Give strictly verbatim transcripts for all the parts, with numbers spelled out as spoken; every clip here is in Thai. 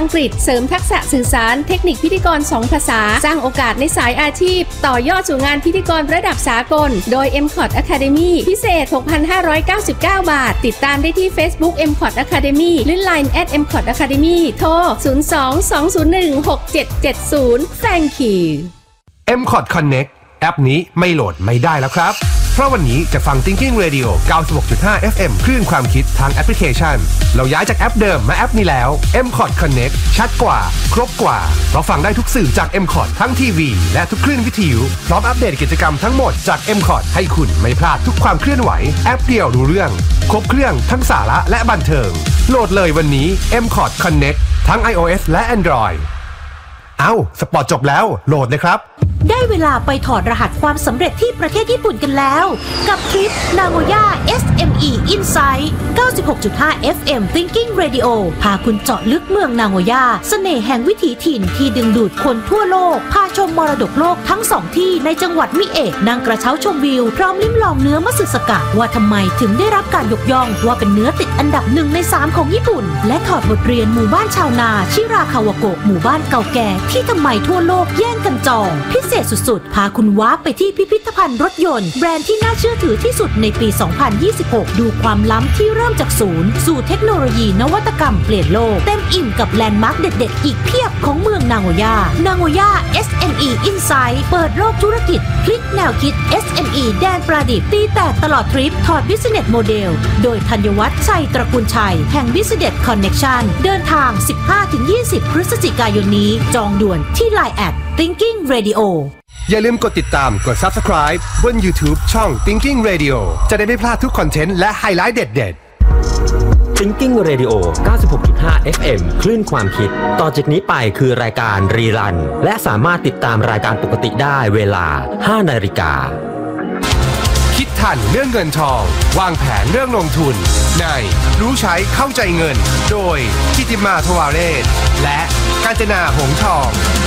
อังกฤษเสริมทักษะสื่อสารเทคนิคพิธีกรสองภาษาสร้างโอกาสในสายอาชีพต่อยอดสู่งานพิธีกรระดับสากลโดย เอ็ม คอท Academy พิเศษ หกพันห้าร้อยเก้าสิบเก้า บาทติดตามได้ที่ Facebook เอ็ม คอท Academy หรือ ไลน์ แอท เอ็ม คอท Academy โทร ศูนย์ สอง สอง ศูนย์ หนึ่ง หก เจ็ด เจ็ด ศูนย์ Thank you เอ็ม คอท Connect แอปนี้ไม่โหลดไม่ได้แล้วครับเพราะวันนี้จะฟัง Thinking Radio เก้าสิบหกจุดห้า เอฟ เอ็ม คลื่นความคิดทางแอปพลิเคชันเราย้ายจากแอปเดิมมาแอปนี้แล้ว เอ็ม คอท Connect ชัดกว่าครบกว่าเพราะฟังได้ทุกสื่อจาก เอ็ม คอท ทั้งทีวีและทุกคลื่นวิทยุพร้อมอัปเดตกิจกรรมทั้งหมดจาก เอ็ม คอท ให้คุณไม่พลาดทุกความเคลื่อนไหวแอปเดียวรู้เรื่องครบเครื่องทั้งสาระและบันเทิงโหลดเลยวันนี้ เอ็ม คอท Connect ทั้ง iOS และ Android เอ้าสปอร์ตจบแล้วโหลดเลยครับได้เวลาไปถอดรหัสความสำเร็จที่ประเทศญี่ปุ่นกันแล้วกับทริป Nagoya เอส เอ็ม อี Insight เก้าสิบหกจุดห้า เอฟ เอ็ม Thinking Radio พาคุณเจาะลึกเมืองนาโกย่าเสน่ห์แห่งวิถีถิ่นที่ดึงดูดคนทั่วโลกพาชมมรดกโลกทั้งสองที่ในจังหวัดมิเอะนั่งกระเช้าชมวิวพร้อมลิ้มลองเนื้อมัตสึสกะว่าทำไมถึงได้รับการยกย่องว่าเป็นเนื้อติดอันดับหนึ่งในสามของญี่ปุ่นและถอดบทเรียนหมู่บ้านชาวนาชิราคาวาโกะหมู่บ้านเก่าแก่ที่ทำไมทั่วโลกแย่งกันจองพิเศษสุดพาคุณว้าไปที่พิพิธภัณฑ์รถยนต์แบรนด์ที่น่าเชื่อถือที่สุดในปี สองพันยี่สิบหก ดูความล้ำที่เริ่มจากศูนย์สู่เทคโนโลยีนวัตกรรมเปลี่ยนโลกเต็มอิ่มกับแลนด์มาร์คเด็ดๆอีกเพียบของเมืองนาโกย่านาโกย่า เอส เอ็ม อี Insight เปิดโลกธุรกิจพลิกแนวคิด เอส เอ็ม อี แดนประดิษฐ์ตีแตกตลอดทริปถอด Business Model โดยธัญวัฒน์ชัยตระกูลชัยแห่ง Business Connection เดินทาง สิบห้าถึงยี่สิบ พฤศจิกายนนี้จองด่วนที่ ไลน์ แอท Thinking Radio อย่าลืมกดติดตามกด Subscribe บน YouTube ช่อง Thinking Radio จะได้ไม่พลาดทุกคอนเทนต์และไฮไลท์เด็ดๆ Thinking Radio เก้าสิบหกจุดห้า เอฟ เอ็ม คลื่นความคิดต่อจากนี้ไปคือรายการรีรันและสามารถติดตามรายการปกติได้เวลา ห้านาฬิกาคิดทันเรื่องเงินทองวางแผนเรื่องลงทุนในรู้ใช้เข้าใจเงินโดยกิติมาทวาเรศและกาญจนาหงส์ทอง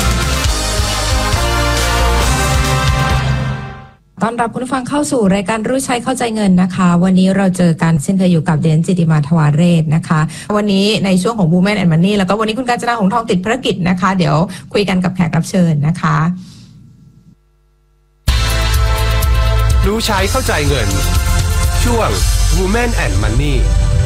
ต้อนรับคุณผู้ฟังเข้าสู่รายการรู้ใช้เข้าใจเงินนะคะวันนี้เราเจอกันเช่นเคยอยู่กับเดนจิติมาทวาเรศนะคะวันนี้ในช่วงของ Women and Money แล้วก็วันนี้คุณกาญจนาหงส์ทองติดภารกิจนะคะเดี๋ยวคุยกันกับแขกรับเชิญนะคะรู้ใช้เข้าใจเงินช่วง Women and Money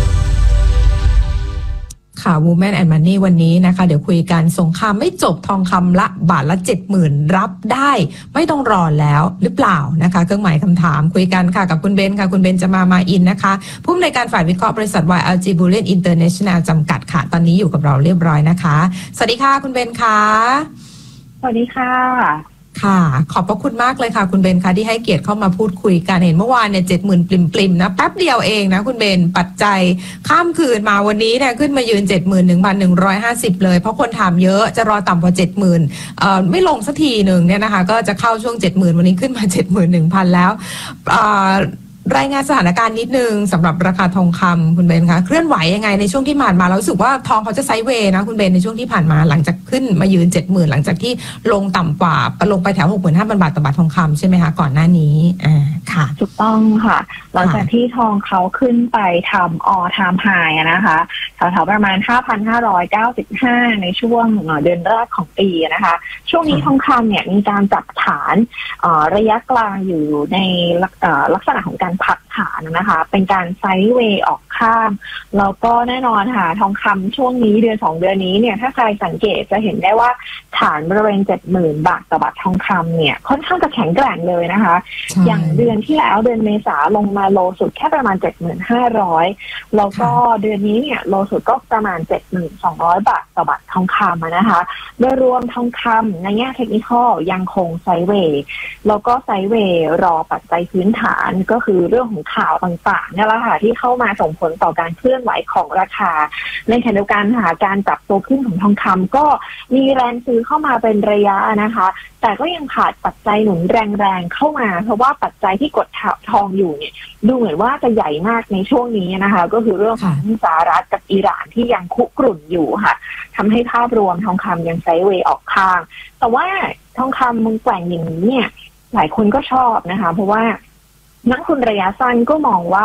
ค่ะ Women and Money วันนี้นะคะเดี๋ยวคุยกันสงครามไม่จบทองคำละบาทละ เจ็ดหมื่น รับได้ไม่ต้องรอแล้วหรือเปล่านะคะเครื่องหมายคำถามคุยกันค่ะกับคุณเบนค่ะคุณเบนจะมามาอินนะคะผู้อำนวยการฝ่ายวิเคราะห์บริษัท วาย แอล จี Bullion International จำกัดค่ะตอนนี้อยู่กับเราเรียบร้อยนะคะสวัสดีค่ะคุณเบนค่ะสวัสดีค่ะค่ะขอบพระคุณมากเลยค่ะคุณเบนค่ะที่ให้เกียรติเข้ามาพูดคุยกันเห็นเมื่อวานเนี่ยเจ็ดหมื่นปริมๆนะแป๊บเดียวเองนะคุณเบนปัจจัยข้ามคืนมาวันนี้เนี่ยขึ้นมายืน เจ็ดหมื่นหนึ่งพันหนึ่งร้อยห้าสิบ เลยเพราะคนถามเยอะจะรอต่ำกว่า เจ็ดหมื่น เอ่อไม่ลงสักทีหนึ่งเนี่ยนะคะก็จะเข้าช่วง เจ็ดหมื่น วันนี้ขึ้นมา เจ็ดหมื่นหนึ่งพัน แล้วเอ่อรายงานสถานการณ์นิดนึงสำหรับราคาทองคำคุณเบนคะเคลื่อนไหวยังไงในช่วงที่ผ่านมาเรารู้สึกว่าทองเขาจะไซด์เวย์นะคุณเบนในช่วงที่ผ่านมาหลังจากขึ้นมายืน เจ็ดหมื่น หลังจากที่ลงต่ำกว่าลงไปแถว หกหมื่นห้าพัน บาทต่อบาททองคำใช่ไหมคะก่อนหน้านี้อ่าค่ะถูกต้องค่ะหลังจากที่ทองเขาขึ้นไปทำออไทม์ไฮนะคะแถวๆประมาณ ห้าพันห้าร้อยเก้าสิบห้า ในช่วงเดือนแรกของปีนะคะช่วงนี้ทองคำเนี่ยมีการจับฐานระยะกลางอยู่ในลักษณะของการพักฐานนะคะเป็นการไซด์เวย์ออกข้างแล้วก็แน่นอนค่ะทองคำช่วงนี้เดือนสองเดือนนี้เนี่ยถ้าใครสังเกตจะเห็นได้ว่าฐานบริเวณ เจ็ดหมื่น บาทต่อบาททองคำเนี่ยค่อนข้างจะแข็งแกร่งเลยนะคะอย่างเดือนที่แล้วเดือนเมษาลงมาโลสุดแค่ประมาณ เจ็ดหมื่นห้าร้อย แล้วก็เดือนนี้เนี่ยโลสุดก็ประมาณ เจ็ดหมื่นสองร้อย บาทต่อบาททองคำนะคะโดยรวมทองคำในแง่เทคนิคอลยังคงไซด์เวย์แล้วก็ไซด์เวย์รอปัจจัยพื้นฐานก็คือเรื่องของข่าวต่างๆนี่แหละค่ะที่เข้ามาส่งผลต่อการเคลื่อนไหวของราคาในขณะเดียวกันค่ะการปรับตัวขึ้นของทองคำก็มีแรงซื้อเข้ามาเป็นระยะนะคะแต่ก็ยังขาดปัจจัยหนุนแรงๆเข้ามาเพราะว่าปัจจัยที่กดทองอยู่เนี่ยดูเหมือนว่าจะใหญ่มากในช่วงนี้นะคะก็คือเรื่องของสหรัฐกับอิหร่านที่ยังคุกรุ่นอยู่ค่ะทำให้ภาพรวมทองคำยังไซด์เวย์ออกข้างแต่ว่าทองคำมุมแกว่งอย่างนี้เนี่ยหลายคนก็ชอบนะคะเพราะว่านักทุนระยะสั้นก็มองว่า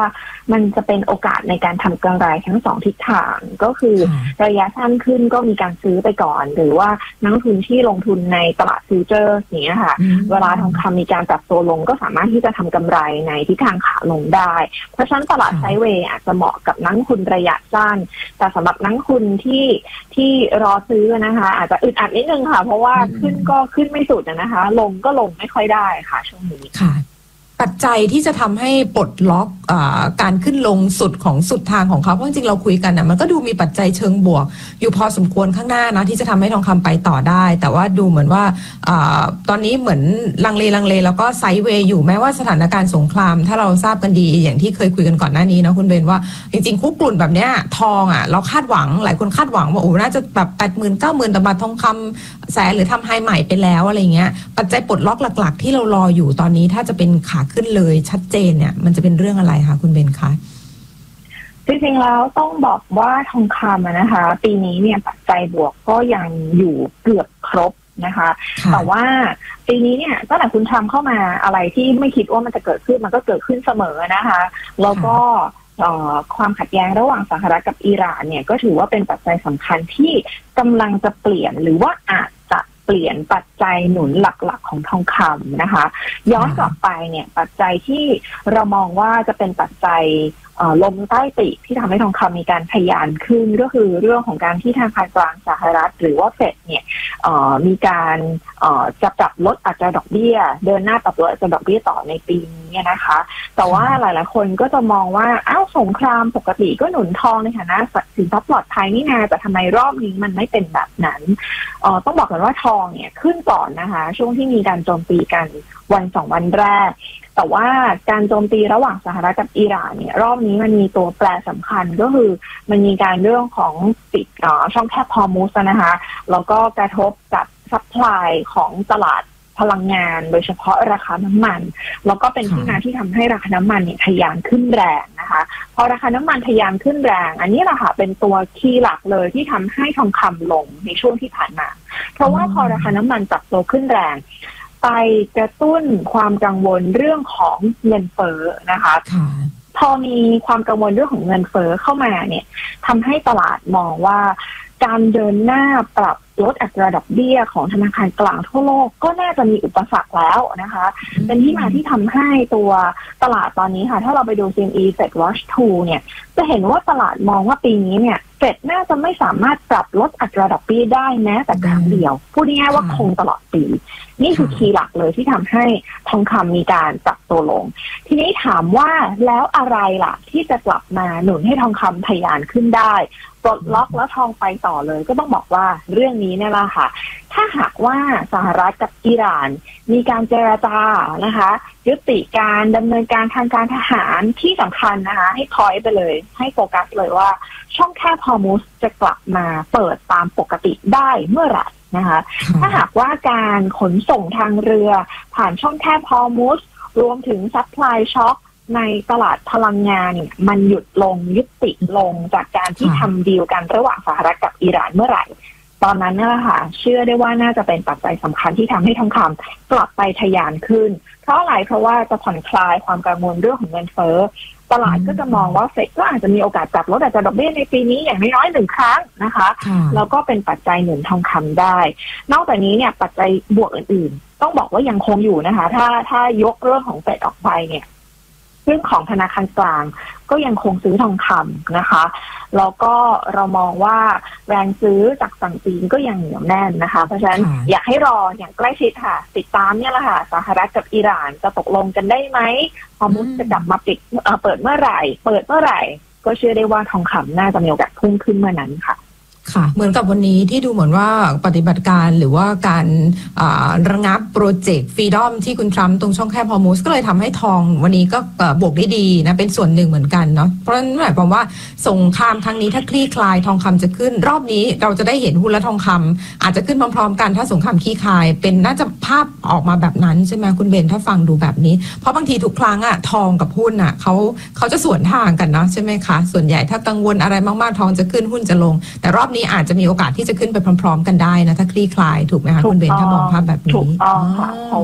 มันจะเป็นโอกาสในการทำกำไรทั้งสองทิศทางก็คือระยะสั้นขึ้นก็มีการซื้อไปก่อนหรือว่านักลงทุนที่ลงทุนในตลาดฟิวเจอร์นี้ค่ะเวลาทองคำมีการปรับตัวลงก็สามารถที่จะทำกำไรในทิศทางขาลงได้เพราะฉะนั้นตลาดไซด์เวย์อาจจะเหมาะกับนักลงทุนระยะสั้นแต่สำหรับนักลงทุนที่ที่รอซื้อนะคะอาจจะอึดอัดนิดนึงค่ะเพราะว่าขึ้นก็ขึ้นไม่สุดนะคะลงก็ลงไม่ค่อยได้ค่ะช่วงนี้ค่ะปัจจัยที่จะทำให้ปลดล็อกอการขึ้นลงสุดของสุดทางของเขาเพราะจริงๆเราคุยกันนะมันก็ดูมีปัจจัยเชิงบวกอยู่พอสมควรข้างหน้านะที่จะทำให้ทองคำไปต่อได้แต่ว่าดูเหมือนว่าอตอนนี้เหมือนลังเลลังเลแล้วก็ไซด์เวย์อยู่แม้ว่าสถานการณ์สงครามถ้าเราทราบกันดีอย่างที่เคยคุยกันก่อนหน้านี้นะคุณเบนว่าจริงๆคุกกลุ่นแบบเนี้ยทองอ่ะเราคาดหวังหลายคนคาดหวังว่าโอ้น่าจะแบบแปดหมื่นเก้าหมื่นแต่บาททองคำแสนหรือทำไฮใหม่ไปแล้วอะไรเงี้ยปัจจัยปลดล็อกหลักๆที่เรารออยู่ตอนนี้ถ้าจะเป็นขาขึ้นเลยชัดเจนเนี่ยมันจะเป็นเรื่องอะไรคะคุณเบนคะจริงๆแล้วต้องบอกว่าทองคำนะคะปีนี้เนี่ยปัจจัยบวกก็ยังอยู่เกือบครบนะคะแต่ว่าปีนี้เนี่ยตั้งแต่คุณทำเข้ามาอะไรที่ไม่คิดว่ามันจะเกิดขึ้นมันก็เกิดขึ้นเสมอนะคะแล้วก็ความขัดแย้งระหว่างสหรัฐกับอิหร่านเนี่ยก็ถือว่าเป็นปัจจัยสำคัญที่กำลังจะเปลี่ยนหรือว่าอาจจะเปลี่ยนปัจจัยหนุนหลักๆของทองคำนะคะย้อนกลับไปเนี่ยปัจจัยที่เรามองว่าจะเป็นปัจจัยลมใต้ปีกที่ทำให้ทองคำมีการทะยานขึ้นก็คือเรื่องของการที่ธนาคารกลางสหรัฐหรือว่าเฟดเนี่ยมีการจะปรับลดอัตราดอกเบี้ยเดินหน้าปรับลดอัตราดอกเบี้ยต่อในปีนี้นะคะแต่ว่าหลายๆคนก็จะมองว่าอ้าวสงครามปกติก็หนุนทองในฐานะสินทรัพย์ปลอดภัยนี่นาแต่ทำไมรอบนี้มันไม่เป็นแบบนั้นต้องบอกกันว่าทองเนี่ยขึ้นก่อนนะคะช่วงที่มีการโจมตีกันวันสองวันแรกแต่ว่าการโจมตีระหว่างสหรัฐกับอิหร่านเนี่ยรอบนี้มันมีตัวแปรสำคัญก็คือมันมีการเรื่องของปิดช่องแคบฮอร์มุซนะคะแล้วก็กระทบกับซัพพลายของตลาดพลังงานโดยเฉพาะราคาน้ำมันแล้วก็เป็นที่มาที่ทำให้ราคาน้ำมันเนี่ยทะยานขึ้นแรงนะคะพอราคาน้ำมันทะยานขึ้นแรงอันนี้แหละค่ะเป็นตัวคีย์หลักเลยที่ทำให้ทองคำลงในช่วงที่ผ่านมาเพราะว่าพอราคาน้ำมันปรับตัวขึ้นแรงไปกระตุ้นความกังวลเรื่องของเงินเฟ้อนะคะพอมีความกังวลเรื่องของเงินเฟ้อเข้ามาเนี่ยทำให้ตลาดมองว่าการเดินหน้าปรับลดอัตราดอกเบี้ยของธนาคารกลางทั่วโลกก็น่าจะมีอุปสรรคแล้วนะคะเป็นที่มาที่ทำให้ตัวตลาดตอนนี้ค่ะถ้าเราไปดู ซี เอ็ม อี Fed Watch ทูเนี่ยจะเห็นว่าตลาดมองว่าปีนี้เนี่ยเฟดน่าจะไม่สามารถปรับลดอัตราดอกเบี้ยได้แม้แต่ครั้งเดียวพูดง่ายๆว่าคงตลอดปีนี่คือคีย์หลักเลยที่ทำให้ทองคำมีการปรับตัวลงทีนี้ถามว่าแล้วอะไรล่ะที่จะกลับมาหนุนให้ทองคำทะยานขึ้นได้ปลดล็อกแล้วทองไปต่อเลยก็ต้องบอกว่าเรื่องนี้เนี่ยแหละค่ะถ้าหากว่าสหรัฐกับอิหร่านมีการเจรจานะคะยุติการดำเนินการทางการทหารที่สำคัญนะคะให้พอยต์ไปเลยให้โฟกัสเลยว่าช่องแคบฮอร์มุซจะกลับมาเปิดตามปกติได้เมื่อไหร่นะคะถ้าหากว่าการขนส่งทางเรือผ่านช่องแคบฮอร์มุซรวมถึงซัพพลายช็อคในตลาดพลังงานเนี่ยมันหยุดลงยุติลงจากการที่ทำดีลกันระหว่างสหรัฐกับอิหร่านเมื่อไหร่ตอนนั้นเนี่ยค่ะเชื่อได้ว่าน่าจะเป็นปัจจัยสำคัญที่ทำให้ทองคำกลับไปทะยานขึ้นเพราะอะไรเพราะว่าจะผ่อนคลายความกังวลเรื่องของเงินเฟ้อตลาดก็จะมองว่าเฟดก็อาจจะมีโอกาสปรับลดอัตราดอกเบี้ยในปีนี้อย่างน้อยๆหนึ่งครั้งนะคะแล้วก็เป็นปัจจัยหนุนทองคำได้นอกจากนี้เนี่ยปัจจัยบวกอื่นๆต้องบอกว่ายังคงอยู่นะคะถ้าถ้ายกเรื่องของเฟดออกไปเนี่ยเรื่องของธนาคารกลางก็ยังคงซื้อทองคำนะคะแล้วก็เรามองว่าแรงซื้อจากฝั่งจีนก็ยังเหนียวแน่นนะคะเพราะฉะนั้นอยากให้รออย่างใกล้ชิดค่ะติดตามเนี่ยแหละค่ะสหรัฐกับอิหร่านจะตกลงกันได้ไหมฮอร์มุซจะกลับมาปิดเปิดเมื่อไหร่เปิดเมื่อไหร่ก็เชื่อได้ว่าทองคำน่าจะมีโอกาสพุ่งขึ้นเมื่อนั้นค่ะค่ะเหมือนกับวันนี้ที่ดูเหมือนว่าปฏิบัติการหรือว่าการระงับโปรเจกต์ฟรีดอมที่คุณทรัมป์ตรงช่องแคบฮอร์มุซก็เลยทำให้ทองวันนี้ก็บวกได้ดีนะเป็นส่วนหนึ่งเหมือนกันเนาะเพราะฉะนั้นหมายความว่าสงครามครั้งนี้ถ้าคลี่คลายทองคำจะขึ้นรอบนี้เราจะได้เห็นหุ้นและทองคำอาจจะขึ้นพร้อมๆกันถ้าสงครามคลี่คลายเป็นน่าจะภาพออกมาแบบนั้นใช่ไหมคุณเบนถ้าฟังดูแบบนี้เพราะบางทีทุกครั้งอะทองกับหุ้นอะเขาเขาจะสวนทางกันเนาะใช่ไหมคะส่วนใหญ่ถ้ากังวลอะไรมากๆทองจะขึ้นหุ้นจะลงแต่รอบนี้อาจจะมีโอกาสที่จะขึ้นไปพร้อมๆกันได้นะถ้าคลี่คลายถูกไหมคะคุณเบนถ้ามองภาพแบบนี้ถูกต้องค่ะเพราะว่า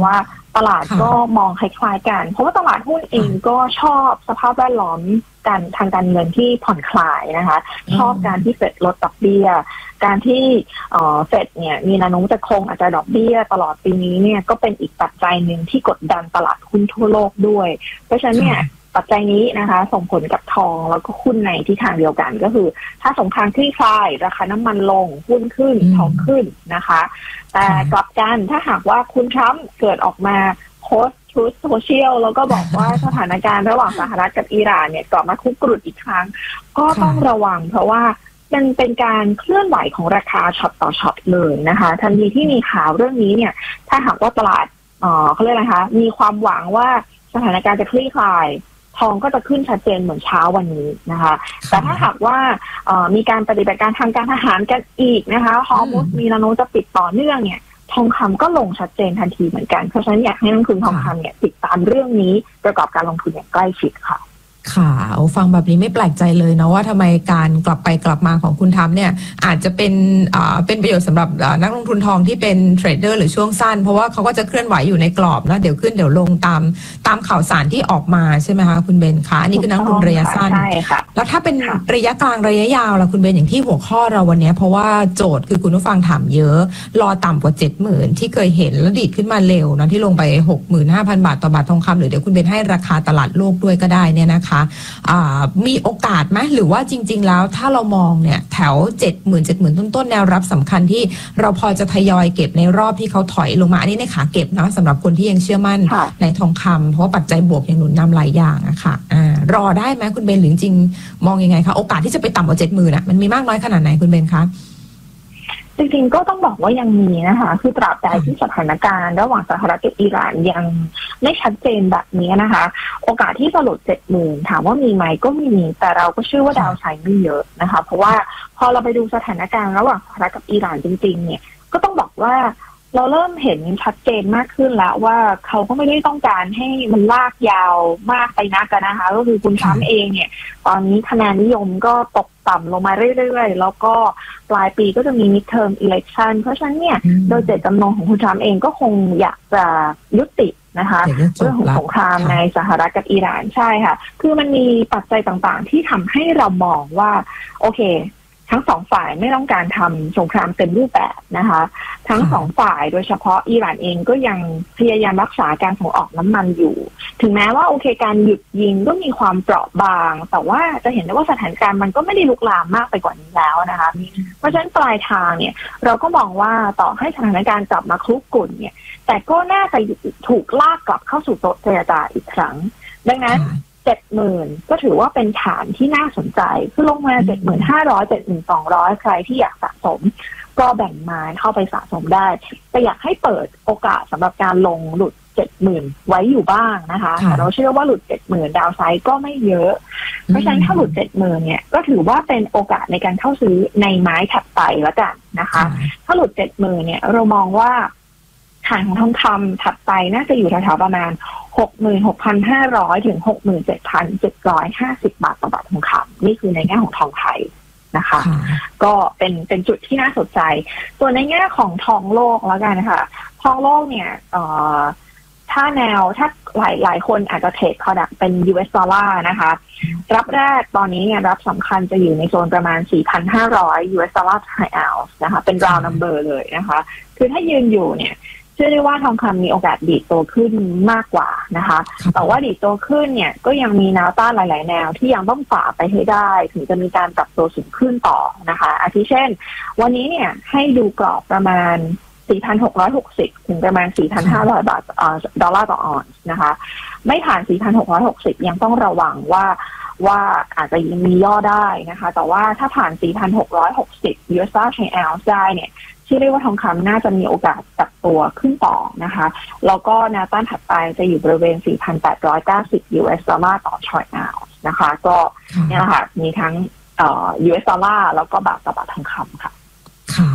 ตลาดก็มองคล้ายๆกันเพราะว่าตลาดหุ้นเองก็ชอบสภาพแวดล้อมการทางการเงินที่ผ่อนคลายนะคะชอบการที่เฟดลดดอกเบี้ยการที่เฟดเนี่ยมีแนวโน้มจะคงอัตราดอกเบี้ยตลอดปีนี้เนี่ยก็เป็นอีกปัจจัยหนึ่งที่กดดันตลาดหุ้นทั่วโลกด้วยเพราะฉะนั้นเนี่ยปัจจัยนี้นะคะส่งผลกับทองแล้วก็หุ้นในทิศทางเดียวกันก็คือถ้าสงครามคลี่คลายราคาน้ำมันลงหุ้นขึ้นทองขึ้นนะคะแต่กลับกันถ้าหากว่าคุณทรัมป์เกิดออกมาโพสต์ทรูธโซเชียลแล้วก็บอกว่าสถานการณ์ระหว่างสหรัฐกับอิหร่านเนี่ยกลับมาคุกรุ่นอีกครั้งก็ต้องระวังเพราะว่ามันเป็นการเคลื่อนไหวของราคาช็อตต่อช็อตเลยนะคะทันทีที่มีข่าวเรื่องนี้เนี่ยถ้าหากว่าตลาดเอ่อเขาเรียกอะไรคะมีความหวังว่าสถานการณ์จะคลี่คลายทองก็จะขึ้นชัดเจนเหมือนเช้าวันนี้นะคะแต่ถ้าหากว่ามีการปฏิบัติการทางการทหารกันอีกนะคะฮอร์มุสมีแนวโน้มจะปิดต่อเนื่องเนี่ยทองคำก็ลงชัดเจนทันทีเหมือนกันเพราะฉะนั้นอยากให้นักลงทุนทองคำเนี่ยติดตามเรื่องนี้ประกอบการลงทุนอย่างใกล้ชิดค่ะค่ะฟังแบบนี้ไม่แปลกใจเลยนะว่าทำไมการกลับไปกลับมาของคุณทรัมป์เนี่ยอาจจะเป็นอ่าเป็นประโยชน์สำหรับนักลงทุนทองที่เป็นเทรดเดอร์หรือช่วงสั้นเพราะว่าเขาก็จะเคลื่อนไหวอยู่ในกรอบนะเดี๋ยวขึ้นเดี๋ยวลงตามตามข่าวสารที่ออกมาใช่ไหมคะคุณเบนคะอันนี้คือนักลงทุนระยะสั้นใช่ค่ะแล้วถ้าเป็นระยะกลางระยะยาวล่ะคุณเบนอย่างที่หัวข้อเราวันนี้เพราะว่าโจทย์คือคุณผู้ฟังถามเยอะรอต่ำกว่า เจ็ดหมื่น ที่เคยเห็นแล้วดีดขึ้นมาเร็วนะที่ลงไป หกหมื่นห้าพัน บาทต่อบาททองคำหรือเดี๋ยวคุณเบนให้ราคาตลาดโลกด้วยก็ได้เนี่ยนะคะอ่ามีโอกาสไหมหรือว่าจริงๆแล้วถ้าเรามองเนี่ยแถว เจ็ดหมื่น เจ็ดหมื่น ต้นๆแนวรับสำคัญที่เราพอจะทยอยเก็บในรอบที่เขาถอยลงมาอันนี้ในขาเก็บนะสำหรับคนที่ยังเชื่อมั่นในทองคำเพราะว่าปัจจัยบวกยังหนุนนำหลายอย่างอะค่ะอ่ารอได้ไหมคุณเบนหรือจริงมองยังไงคะโอกาสที่จะไปต่ำกว่า เจ็ดหมื่น อ่ะมันมีมากน้อยขนาดไหนคุณเบนคะจริงๆก็ต้องบอกว่ายังมีนะคะคือตราบใดที่สถานการณ์ระหว่างสหรัฐกับอิหร่านยังไม่ชัดเจนแบบนี้นะคะโอกาสที่จะหลุด เจ็ดหมื่น ถามว่ามีไหมก็มีแต่เราก็เชื่อว่าดาวไซด์ไม่เยอะนะคะเพราะว่าพอเราไปดูสถานการณ์ระหว่างสหรัฐกับอิหร่านจริงๆเนี่ยก็ต้องบอกว่าเราเริ่มเห็นชัดเจนมากขึ้นแล้วว่าเขาก็ไม่ได้ต้องการให้มันลากยาวมากไปนักกันนะคะก็คือคุณทรัมป์เองเนี่ยตอนนี้คะแนนนิยมก็ตกต่ำลงมาเรื่อยๆแล้วก็ปลายปีก็จะมี midterm election เพราะฉะนั้นเนี่ยโดยเจตจำนงของคุณทรัมป์เองก็คงอยากจะยุตินะคะเรื่องของสงครามในสหรัฐกับอิหร่านใช่ค่ะคือมันมีปัจจัยต่างๆที่ทำให้เรามองว่าโอเคทั้งสองฝ่ายไม่ต้องการทำสงครามเต็มรูปแบบนะคะทั้งสองฝ่ายโดยเฉพาะอิหร่านเองก็ยังพยายามรักษาการส่งออกน้ำมันอยู่ถึงแม้ว่าโอเคการหยุดยิงก็มีความเปราะบางแต่ว่าจะเห็นได้ว่าสถานการณ์มันก็ไม่ได้ลุกลามมากไปกว่านี้แล้วนะคะเพราะฉะนั้นปลายทางเนี่ยเราก็มองว่าต่อให้สถานการณ์กลับมาคลุกกลุ่นเนี่ยแต่ก็น่าจะถูกลากกลับเข้าสู่โต๊ะเจรจาอีกครั้งดังนั้นเจ็ดหมื่นก็ถือว่าเป็นฐานที่น่าสนใจคือลงมา เจ็ดหมื่นห้าร้อย เจ็ดหมื่นสองร้อย ใครที่อยากสะสมก็แบ่งมาเข้าไปสะสมได้แต่อยากให้เปิดโอกาสสำหรับการลงหลุด เจ็ดหมื่น ไว้อยู่บ้างนะคะแต่เราเชื่อว่าหลุด เจ็ดหมื่น ดาวไซด์ก็ไม่เยอะเพราะฉะนั้นถ้าหลุด เจ็ดหมื่น เนี่ยก็ถือว่าเป็นโอกาสในการเข้าซื้อในไม้ถัดไปแล้วกันนะคะถ้าหลุด เจ็ดหมื่น เนี่ยเรามองว่าฐานของทองคำถัดไปน่าจะอยู่แถวๆประมาณ หกหมื่นหกพันห้าร้อย ถึง หกหมื่นเจ็ดพันเจ็ดร้อยห้าสิบ บาทต่อบาททองคำนี่คือในแง่ของทองไทยนะคะก็เป็นเป็นจุดที่น่าสนใจส่วนในแง่ของทองโลกแล้วกันนะคะทองโลกเนี่ยเอ่อถ้าแนวถ้าหลายหลายคนอาจจะเทรด product เป็น ยู เอส ดอลลาร์นะคะรับแรกตอนนี้เนี่ยรับสำคัญจะอยู่ในโซนประมาณ สี่พันห้าร้อย ยู เอส ดอลลาร์ per ounce นะคะเป็น round number เลยนะคะคือถ้ายืนอยู่เนี่ยเชื่อได้ว่าทองคำมีโอกาสดีดตัวขึ้นมากกว่านะคะแต่ว่าดีดตัวขึ้นเนี่ยก็ยังมีแนวต้านหลายๆแนวที่ยังต้องฝ่าไปให้ได้ถึงจะมีการปรับตัวสูงขึ้นต่อนะคะอาทิเช่นวันนี้เนี่ยให้ดูกรอบประมาณ สี่พันหกร้อยหกสิบ ถึงประมาณ สี่พันห้าร้อย บาทดอลลาร์ต่อออนซ์นะคะไม่ผ่าน สี่พันหกร้อยหกสิบ ยังต้องระวังว่าว่าอาจจะยังมีย่อได้นะคะแต่ว่าถ้าผ่าน สี่พันหกร้อยหกสิบ ยู เอส ดอลลาร์ per ounce ได้เนี่ยที่เรียกว่าทองคำน่าจะมีโอกาสปรับตัวขึ้นต่อนะคะแล้วก็แนวต้านถัดไปจะอยู่บริเวณ สี่พันแปดร้อยเก้าสิบ ยู เอส ดอลลาร์ต่อทรอยออนซ์นะคะก็เนี่ยค่ะมีทั้งเอ่อ ยู เอส ดอลลาร์แล้วก็บาทต่อบาททองคำค่ะค่ะ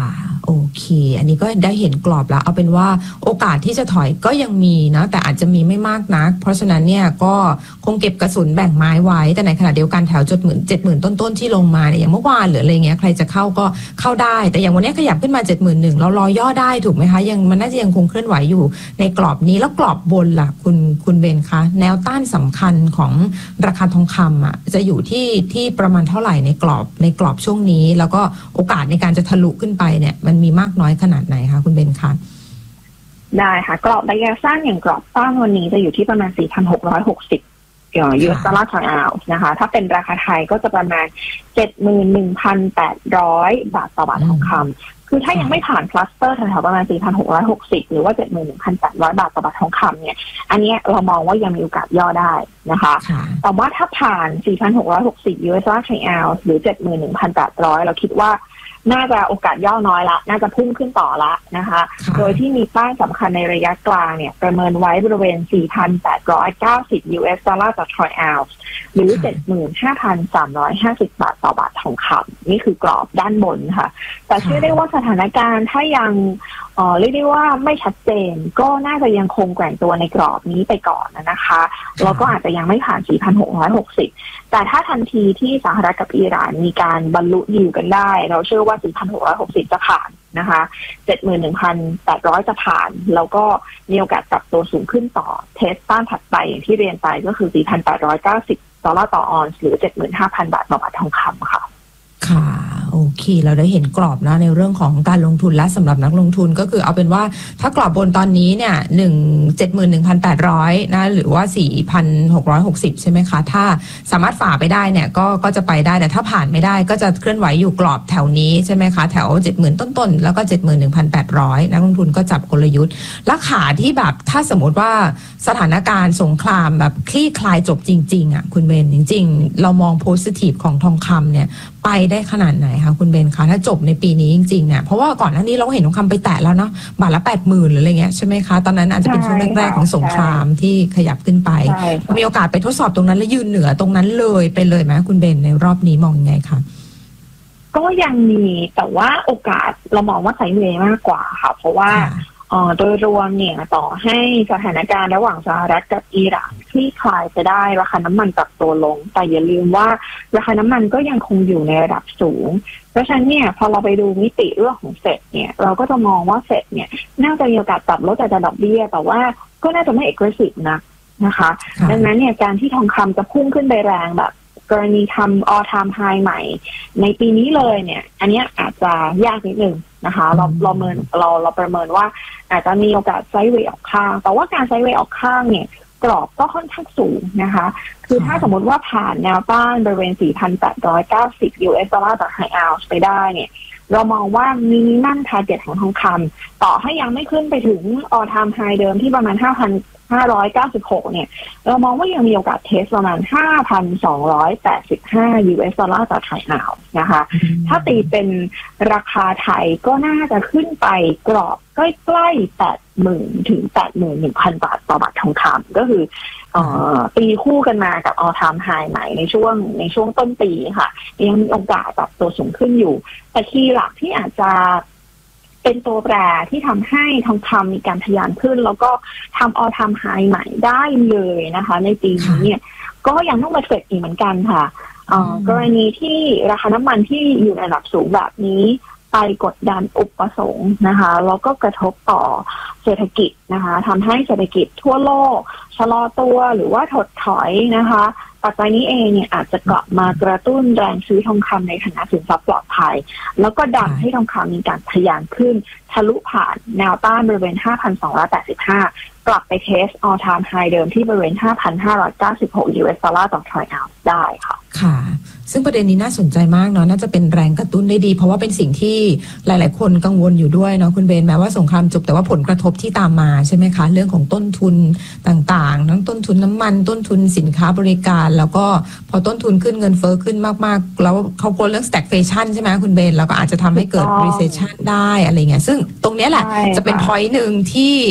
โอเคอันนี้ก็ได้เห็นกรอบแล้วเอาเป็นว่าโอกาสที่จะถอยก็ยังมีนะแต่อาจจะมีไม่มากนักเพราะฉะนั้นเนี่ยก็คงเก็บกระสุนแบ่งไม้ไว้แต่ในขณะเดียวกันแถวจุดหมื่นเจ็ดหมื่นต้นๆที่ลงมาเนี่ยอย่างเมื่อวานหรืออะไรเงี้ยใครจะเข้าก็เข้าได้แต่อย่างวันนี้ขยับขึ้นมา เจ็ดหมื่นหนึ่งพัน เรารอย่อได้ถูกไหมคะยังมันน่าจะยังคงเคลื่อนไหวอยู่ในกรอบนี้แล้วกรอบบนล่ะคุณคุณเบนคะแนวต้านสำคัญของราคาทองคำอ่ะจะอยู่ที่ที่ประมาณเท่าไหร่ในกรอบในกรอบช่วงนี้แล้วก็โอกาสในการจะทะลุขึ้นไปเนี่ยมันมีมากน้อยขนาดไหนคะคุณเบนคะได้ค่ะกรอบระยะสั้นอย่างกรอบต้านวันนี้จะอยู่ที่ประมาณ สี่พันหกร้อยหกสิบ ยู เอส ดอลลาร์ต่อออนซ์นะคะถ้าเป็นราคาไทยก็จะประมาณ เจ็ดหมื่นหนึ่งพันแปดร้อย บาทต่อบาททองคำคือถ้ายังไม่ผ่านคลัสเตอร์แถวๆประมาณ สี่พันหกร้อยหกสิบ หรือว่า เจ็ดหมื่นหนึ่งพันแปดร้อย บาทต่อบาททองคำเนี่ยอันนี้เรามองว่ายังมีโอกาสย่อได้นะคะแต่ว่าถ้าผ่าน สี่พันหกร้อยหกสิบ ยู เอส ดอลลาร์ต่อออนซ์หรือ เจ็ดหมื่นหนึ่งพันแปดร้อย เราคิดว่าน่าจะโอกาสย่อน้อยละน่าจะพุ่งขึ้นต่อละนะคะโดยที่มีป้ายสำคัญในระยะกลางเนี่ยประเมินไว้บริเวณ สี่พันแปดร้อยเก้าสิบ ยู เอส ดอลลาร์ต่อทรอยออนซ์หรือ เจ็ดหมื่นห้าพันสามร้อยห้าสิบ บาทต่อบาททองคำนี่คือกรอบด้านบนค่ะแต่เชื่อได้ว่าสถานการณ์ถ้ายังเอ่อเรียกได้ว่าไม่ชัดเจนก็น่าจะยังคงแกว่งตัวในกรอบนี้ไปก่อนนะคะแล้วก็อาจจะยังไม่ผ่าน สี่พันหกร้อยหกสิบ แต่ถ้าทันทีที่สหรัฐกับอิหร่านมีการบรรลุดีลกันได้เราเชื่อว่า สี่พันหกร้อยหกสิบ จะผ่านนะคะ เจ็ดหมื่นหนึ่งพันแปดร้อย จะผ่านแล้วก็มีโอกาสปรับตัวสูงขึ้นต่อเทสต้านถัดไปอย่างที่เรียนไปก็คือ สี่พันแปดร้อยเก้าสิบ ดอลลาร์ต่อออนซ์หรือ เจ็ดหมื่นห้าพัน บาทต่อบาททองคำค่ะค่ะโอเคเราได้เห็นกรอบนะในเรื่องของการลงทุนและสำหรับนักลงทุนก็คือเอาเป็นว่าถ้ากรอบบนตอนนี้เนี่ยหนึ่ง เจ็ดหมื่นหนึ่งพันแปดร้อยนะหรือว่า สี่พันหกร้อยหกสิบ ใช่ไหมคะถ้าสามารถฝ่าไปได้เนี่ยก็ก็จะไปได้แต่ถ้าผ่านไม่ได้ก็จะเคลื่อนไหวอยู่กรอบแถวนี้ใช่ไหมคะแถว เจ็ดหมื่น ต้นๆแล้วก็ เจ็ดหมื่นหนึ่งพันแปดร้อย นักลงทุนก็จับกลยุทธ์และขาที่แบบถ้าสมมติว่าสถานการณ์สงครามแบบคลี่คลายจบจริงๆอ่ะคุณเบนจริงๆเรามองโพสิทีฟของทองคำเนี่ยไปได้ขนาดไหนคะคุณเบนคะถ้าจบในปีนี้จริงๆเนี่ยเพราะว่าก่อนหน้านี้เราเห็นทองคำไปแตะแล้วเนาะบาทละ แปดหมื่น หรืออะไรเงี้ยใช่ไหมคะตอนนั้นอาจจะเป็นช่วงแรกๆของสงครามที่ขยับขึ้นไปมีโอกาสไปทดสอบตรงนั้นและยืนเหนือตรงนั้นเลยไปเลยไหมคุณเบนในรอบนี้มองยังไงคะก็ยังมีแต่ว่าโอกาสเรามองว่าไซด์เวย์มากกว่าค่ะเพราะว่าโดยรวมเนี่ยต่อให้สถานการณ์ระหว่างสหรัฐกับอิหร่านคลี่คลายไปได้ราคาน้ำมันปรับตัวลงแต่อย่าลืมว่าราคาน้ำมันก็ยังคงอยู่ในระดับสูงเพราะฉะนั้นเนี่ยพอเราไปดูมิติเรื่องของเฟดเนี่ยเราก็จะมองว่าเฟดเนี่ยน่าจะมีโอกาสปรับลดอัตราดอกเบี้ยแต่ว่าก็น่าจะไม่ aggressive นะนะคะดังนั้นเนี่ยการที่ทองคำจะพุ่งขึ้นไปแรงแบบกรณีทำ all time high ใหม่ในปีนี้เลยเนี่ยอันนี้อาจจะยากนิดนึงนะคะเราเราเมินเราเราประเมินว่าอาจจะมีโอกาสไซด์เวย์ออกข้างแต่ว่าการไซด์เวย์ออกข้างเนี่ยกรอบก็ค่อนข้างสูงนะคะคือถ้าสมมติว่าผ่านแนวต้านบริเวณ สี่พันแปดร้อยเก้าสิบ ยู เอส ดอลลาร์ต่อไฮออนซ์ไปได้เนี่ยเรามองว่ามินิมัมทาร์เก็ตของทองคำต่อให้ยังไม่ขึ้นไปถึง all time high เดิมที่ประมาณ ห้าพันห้าร้อยเก้าสิบหก เนี่ยเรามองว่ายังมีโอกาสเทสประมาณ ห้าพันสองร้อยแปดสิบห้า ยู เอส ดอลลาร์ต่อไทยออนซ์นะคะถ้าตีเป็นราคาไทยก็น่าจะขึ้นไปกรอบใกล้ๆ แปดหมื่น ถึง แปดหมื่นหนึ่งพัน บาทต่อบาททองคำก็คือเอ่อตีคู่กันมากับ all time high ใหม่ในช่วงในช่วงต้นปีค่ะยังมีโอกาสปรับตัวสูงขึ้นอยู่แต่คีย์หลักที่อาจจะเป็นตัวแปรที่ทำให้ทองคำมีการทะยานขึ้นแล้วก็ทำ all time high ใหม่ได้เลยนะคะในปีนี้เนี่ยก็ยังต้องมาเฟดอีกเหมือนกันค่ะกรณีที่ราคาน้ำมันที่อยู่ในระดับสูงแบบนี้ไปกดดันอุปสงค์นะคะแล้วก็กระทบต่อเศรษฐกิจนะคะทำให้เศรษฐกิจทั่วโลกชะลอตัวหรือว่าถดถอยนะคะปัจจัยนี้เองเนี่ยอาจจะกลับมากระตุ้นแรงซื้อทองคำในฐานะสินทรัพย์ปลอดภัยแล้วก็ดันให้ทองคำมีการทะยานขึ้นทะลุผ่านแนวต้านบริเวณ ห้าพันสองร้อยแปดสิบห้า กลับไปเทส all time high เดิมที่บริเวณ ห้าพันห้าร้อยเก้าสิบหก ยู เอส ดอลลาร์ต่อทรอยออนซ์ได้ค่ะค่ะซึ่งประเด็นนี้น่าสนใจมากเนาะน่าจะเป็นแรงกระตุ้นได้ดีเพราะว่าเป็นสิ่งที่หลายๆคนกังวลอยู่ด้วยเนาะคุณเบนแม้ว่าสงครามจบแต่ว่าผลกระทบที่ตามมาใช่ไหมคะเรื่องของต้นทุนต่างๆทั้งต้นทุนน้ำมันต้นทุนสินค้าบริการแล้วก็พอต้นทุนขึ้นเงินเฟ้อขึ้นมากๆแล้วเขากลัวเรื่อง stagflation ใช่ไหมคุณเบนแล้วก็อาจจะทำให้เกิด recession ได้อะไรเงี้ยซึ่งตรงนี้แหละจะเป็น point หนึ่งที่ถ้า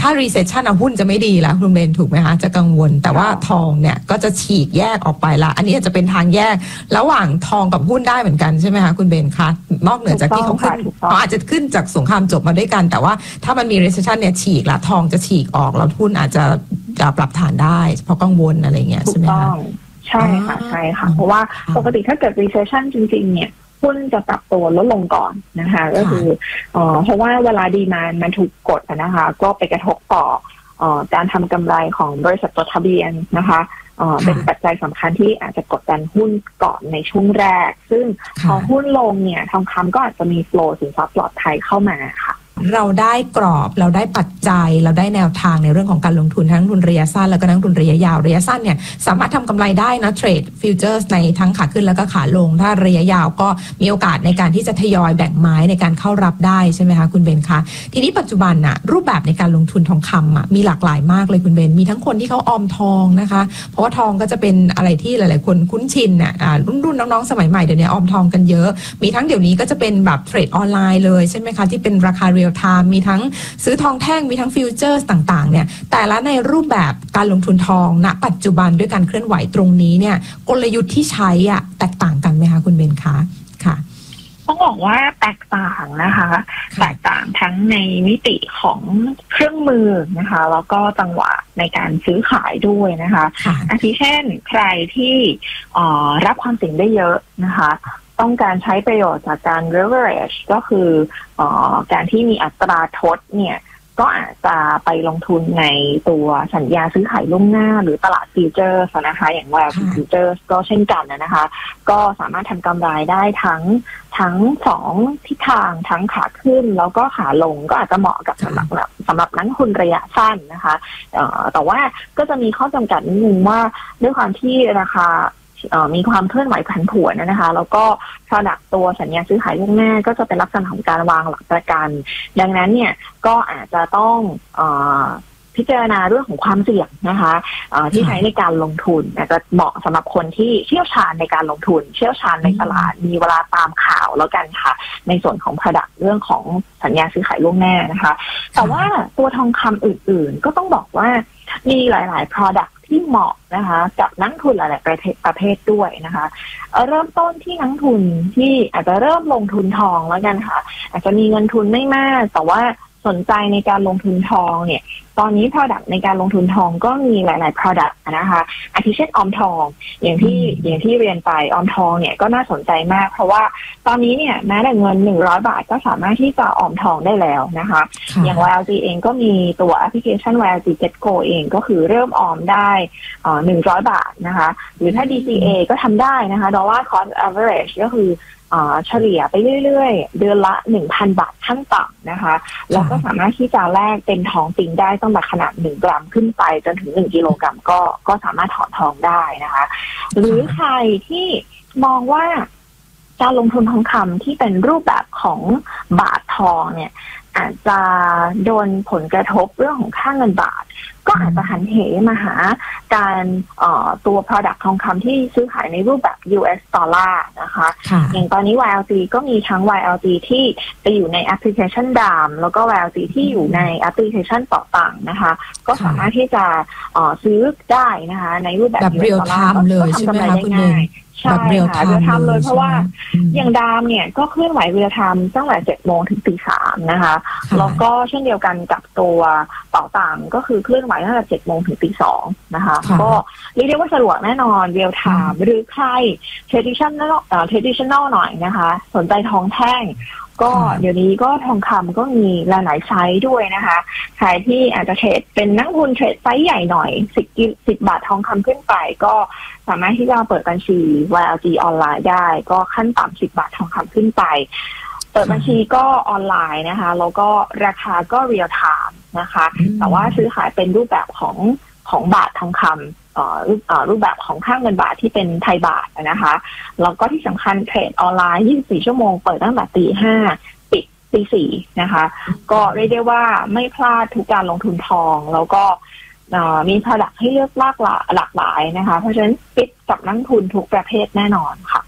ถ้า recession อ่ะหุ้นจะไม่ดีแล้วคุณเบนถูกไหมคะจะกังวลแต่ว่าทองเนี่ยก็จะฉีกแยกออกไปละอันนี้อาจจะเป็นทางแยกระหว่างทองกับหุ้นได้เหมือนกันใช่ไหมคะคุณเบนคะนอกเหนือจากที่เขาขึ้นเขาอาจจะขึ้นจากสงครามจบมาด้วยกันแต่ว่าถ้ามันมี recession เนี่ยฉีกละทองจะฉีกออกแล้วหุ้นอาจจะปรับฐานได้เพราะกังวลอะไรเงี้ยใช่ไหมคะใช่ค่ะใช่ค่ะเพราะว่าปกติถ้าเกิด recession จริงๆเนี่ยหุ้นจะปรับตัวลดลงก่อนนะคะก็คือเอ่อเพราะว่าเวลาดีมานด์มันถูกกดนะคะก็ไปกระทบต่อเอ่อการทำกำไรของบริษัทจดทะเบียนนะคะเอ่อเป็นปัจจัยสำคัญที่อาจจะกดดันหุ้นก่อนในช่วงแรกซึ่งพอหุ้นลงเนี่ยทองคำก็อาจจะมีโฟลว์สินทรัพย์ปลอดภัยเข้ามาค่ะเราได้กรอบเราได้ปัจจัยเราได้แนวทางในเรื่องของการลงทุนทั้งทุนระยะสั้นแล้วก็นักทุนระยะยาวระยะสั้นเนี่ยสามารถทำกำไรได้นะเทรดฟิวเจอร์สในทั้งขาขึ้นแล้วก็ขาลงถ้าระยะยาวก็มีโอกาสในการที่จะทยอยแบ่งไม้ในการเข้ารับได้ใช่ไหมคะคุณเบนคะทีนี้ปัจจุบันน่ะรูปแบบในการลงทุนทองคำอ่ะมีหลากหลายมากเลยคุณเบนมีทั้งคนที่เขาออมทองนะคะเพราะว่าทองก็จะเป็นอะไรที่หลายๆคนคุ้นชินน่ะรุ่นๆน้องๆสมัยใหม่เดี๋ยวนี้ออมทองกันเยอะมีทั้งเดี๋ยวนี้ก็จะเป็นแบบเทรดออนไลน์เลยใช่ไหมคะที่เป็นราคาเรียลไทม์มีทั้งซื้อทองแท่งมีทั้งฟิวเจอร์สต่างๆเนี่ยแต่ละในรูปแบบการลงทุนทองณปัจจุบันด้วยการเคลื่อนไหวตรงนี้เนี่ยกลยุทธ์ที่ใช้อ่ะแตกต่างกันไหมคะคุณเบนคะค่ะต้องบอกว่าแตกต่างนะคะแตกต่างทั้งในมิติของเครื่องมือนะคะแล้วก็จังหวะในการซื้อขายด้วยนะคะอาทิเช่นใครที่รับความเสี่ยงได้เยอะนะคะต้องการใช้ประโยชน์จากการ leverage ก็คือเอ่อการที่มีอัตราทดเนี่ยก็อาจจะไปลงทุนในตัวสัญญาซื้อขายล่วงหน้าหรือตลาดฟิวเจอร์นะคะอย่างว่าฟิวเจอร์ก็เช่นกันนะคะก็สามารถทำกำไรได้ทั้งทั้งสองทิศทางทั้งขาขึ้นแล้วก็ขาลงก็อาจจะเหมาะกับสำหรับสำหรับนักทุนระยะสั้นนะคะเอ่อแต่ว่าก็จะมีข้อจำกัดนิดนึงว่าด้วยความที่ราคามีความเคลื่อนไหวผันผวนนะคะแล้วก็ product ตัวสัญญาซื้อขายล่วงหน้าก็จะเป็นลักษณะของการวางหลักประกันดังนั้นเนี่ยก็อาจจะต้องเอ่อพิจารณาเรื่องของความเสี่ยงนะคะที่ใช้ในการลงทุนอาจจะเหมาะสำหรับคนที่เชี่ยวชาญในการลงทุนเชี่ยวชาญในตลาดมีเวลาตามข่าวแล้วกันค่ะในส่วนของ product เรื่องของสัญญาซื้อขายล่วงหน้านะคะแต่ว่าตัวทองคำอื่นๆก็ต้องบอกว่ามีหลายๆ productที่เหมาะนะคะกับนักทุนหลายๆประเภทประเภทด้วยนะคะเริ่มต้นที่นักทุนที่อาจจะเริ่มลงทุนทองแล้วกันค่ะอาจจะมีเงินทุนไม่มากแต่ว่าสนใจในการลงทุนทองเนี่ยตอนนี้ product ในการลงทุนทองก็มีหลายๆ product นะคะอาทิเช่นออมทองอย่างที่อย่างที่เรียนไปออมทองเนี่ยก็น่าสนใจมากเพราะว่าตอนนี้เนี่ยแม้แต่เงินหนึ่งร้อยบาทก็สามารถที่จะออมทองได้แล้วนะคะอย่าง วาย แอล จี เองก็มีตัวแอปพลิเคชัน วาย แอล จี Get Go เองก็คือเริ่มออมได้เอ่อหนึ่งร้อยบาทนะคะหรือถ้า ดี ซี เอ ก็ทำได้นะคะ Dollar Cost Average ก็คือเฉลี่ยไปเรื่อยๆเดือนละ หนึ่งพัน บาทขั้นต่ำนะคะแล้วก็สามารถที่จะแลกเป็นทองจริงได้ตั้งแต่ขนาดหนึ่งกรัมขึ้นไปจนถึงหนึ่งกิโลกรัมก็ก็สามารถถอนทองได้นะคะหรือใครที่มองว่าการลงทุนทองคำที่เป็นรูปแบบของบาททองเนี่ยอาจจะโดนผลกระทบเรื่องของค่าเงินบาทก็อาจจะหันเหมาหาการตัว product ทองคำที่ซื้อขายในรูปแบบ ยู เอส ดอลลาร์นะคะอย่างตอนนี้ วาย แอล จี ก็มีทั้ง วาย แอล จี ที่ไปอยู่ในแอปพลิเคชันดามแล้วก็ วาย แอล จี ที่อยู่ในแอปพลิเคชันต่อต่างนะคะก็สามารถที่จะซื้อได้นะคะในรูปแบบ ยู เอส ดอลลาร์ก็ทำกำไรได้ง่ายใช่ค่ะเรียลไทม์เลยเพราะว่าอย่างดามเนี่ยก็เคลื่อนไหวเรียลไทม์ตั้งแต่เจ็ดโมงถึงตีสามนะคะแล้วก็เช่นเดียวกันกับตัวเป๋าตังก็คือเคลื่อนไหวตั้งแต่เจ็ดโมงถึงตีสองนะคะก็เรียกได้ว่าสะดวกแน่นอนเรียลไทม์หรือใครเทรดิชันแนลเอ่อเทรดิชันแนลหน่อยนะคะสนใจทองแท่งก็เดี๋ยวนี้ก็ทองคำก็มีหลายๆไซส์ด้วยนะคะใครที่อาจจะเทรดเป็นนักลงทุนเทรดไซส์ใหญ่หน่อยสิบ สิบบาททองคำขึ้นไปก็สามารถที่จะเปิดบัญชี วาย แอล จี ออนไลน์ได้ก็ขั้นต่ำสิบบาททองคำขึ้นไปเปิดบัญชีก็ออนไลน์นะคะแล้วก็ราคาก็เรียลไทม์นะคะแต่ว่าซื้อขายเป็นรูปแบบของของบาททองคำรูปแบบของค่าเงินบาทที่เป็นไทยบาทนะคะแล้วก็ที่สำคัญเทรดออนไลน์ยี่สิบสี่ชั่วโมงเปิดตั้งแต่ตีห้าปิดตีสี่นะคะก็เรียกได้ว่าไม่พลาดทุกการลงทุนทองแล้วก็มี product ให้เลือกหลากหลายหลากหลายนะคะเพราะฉะนั้นปิดกับนักทุนทุกประเภทแน่นอนค่ะ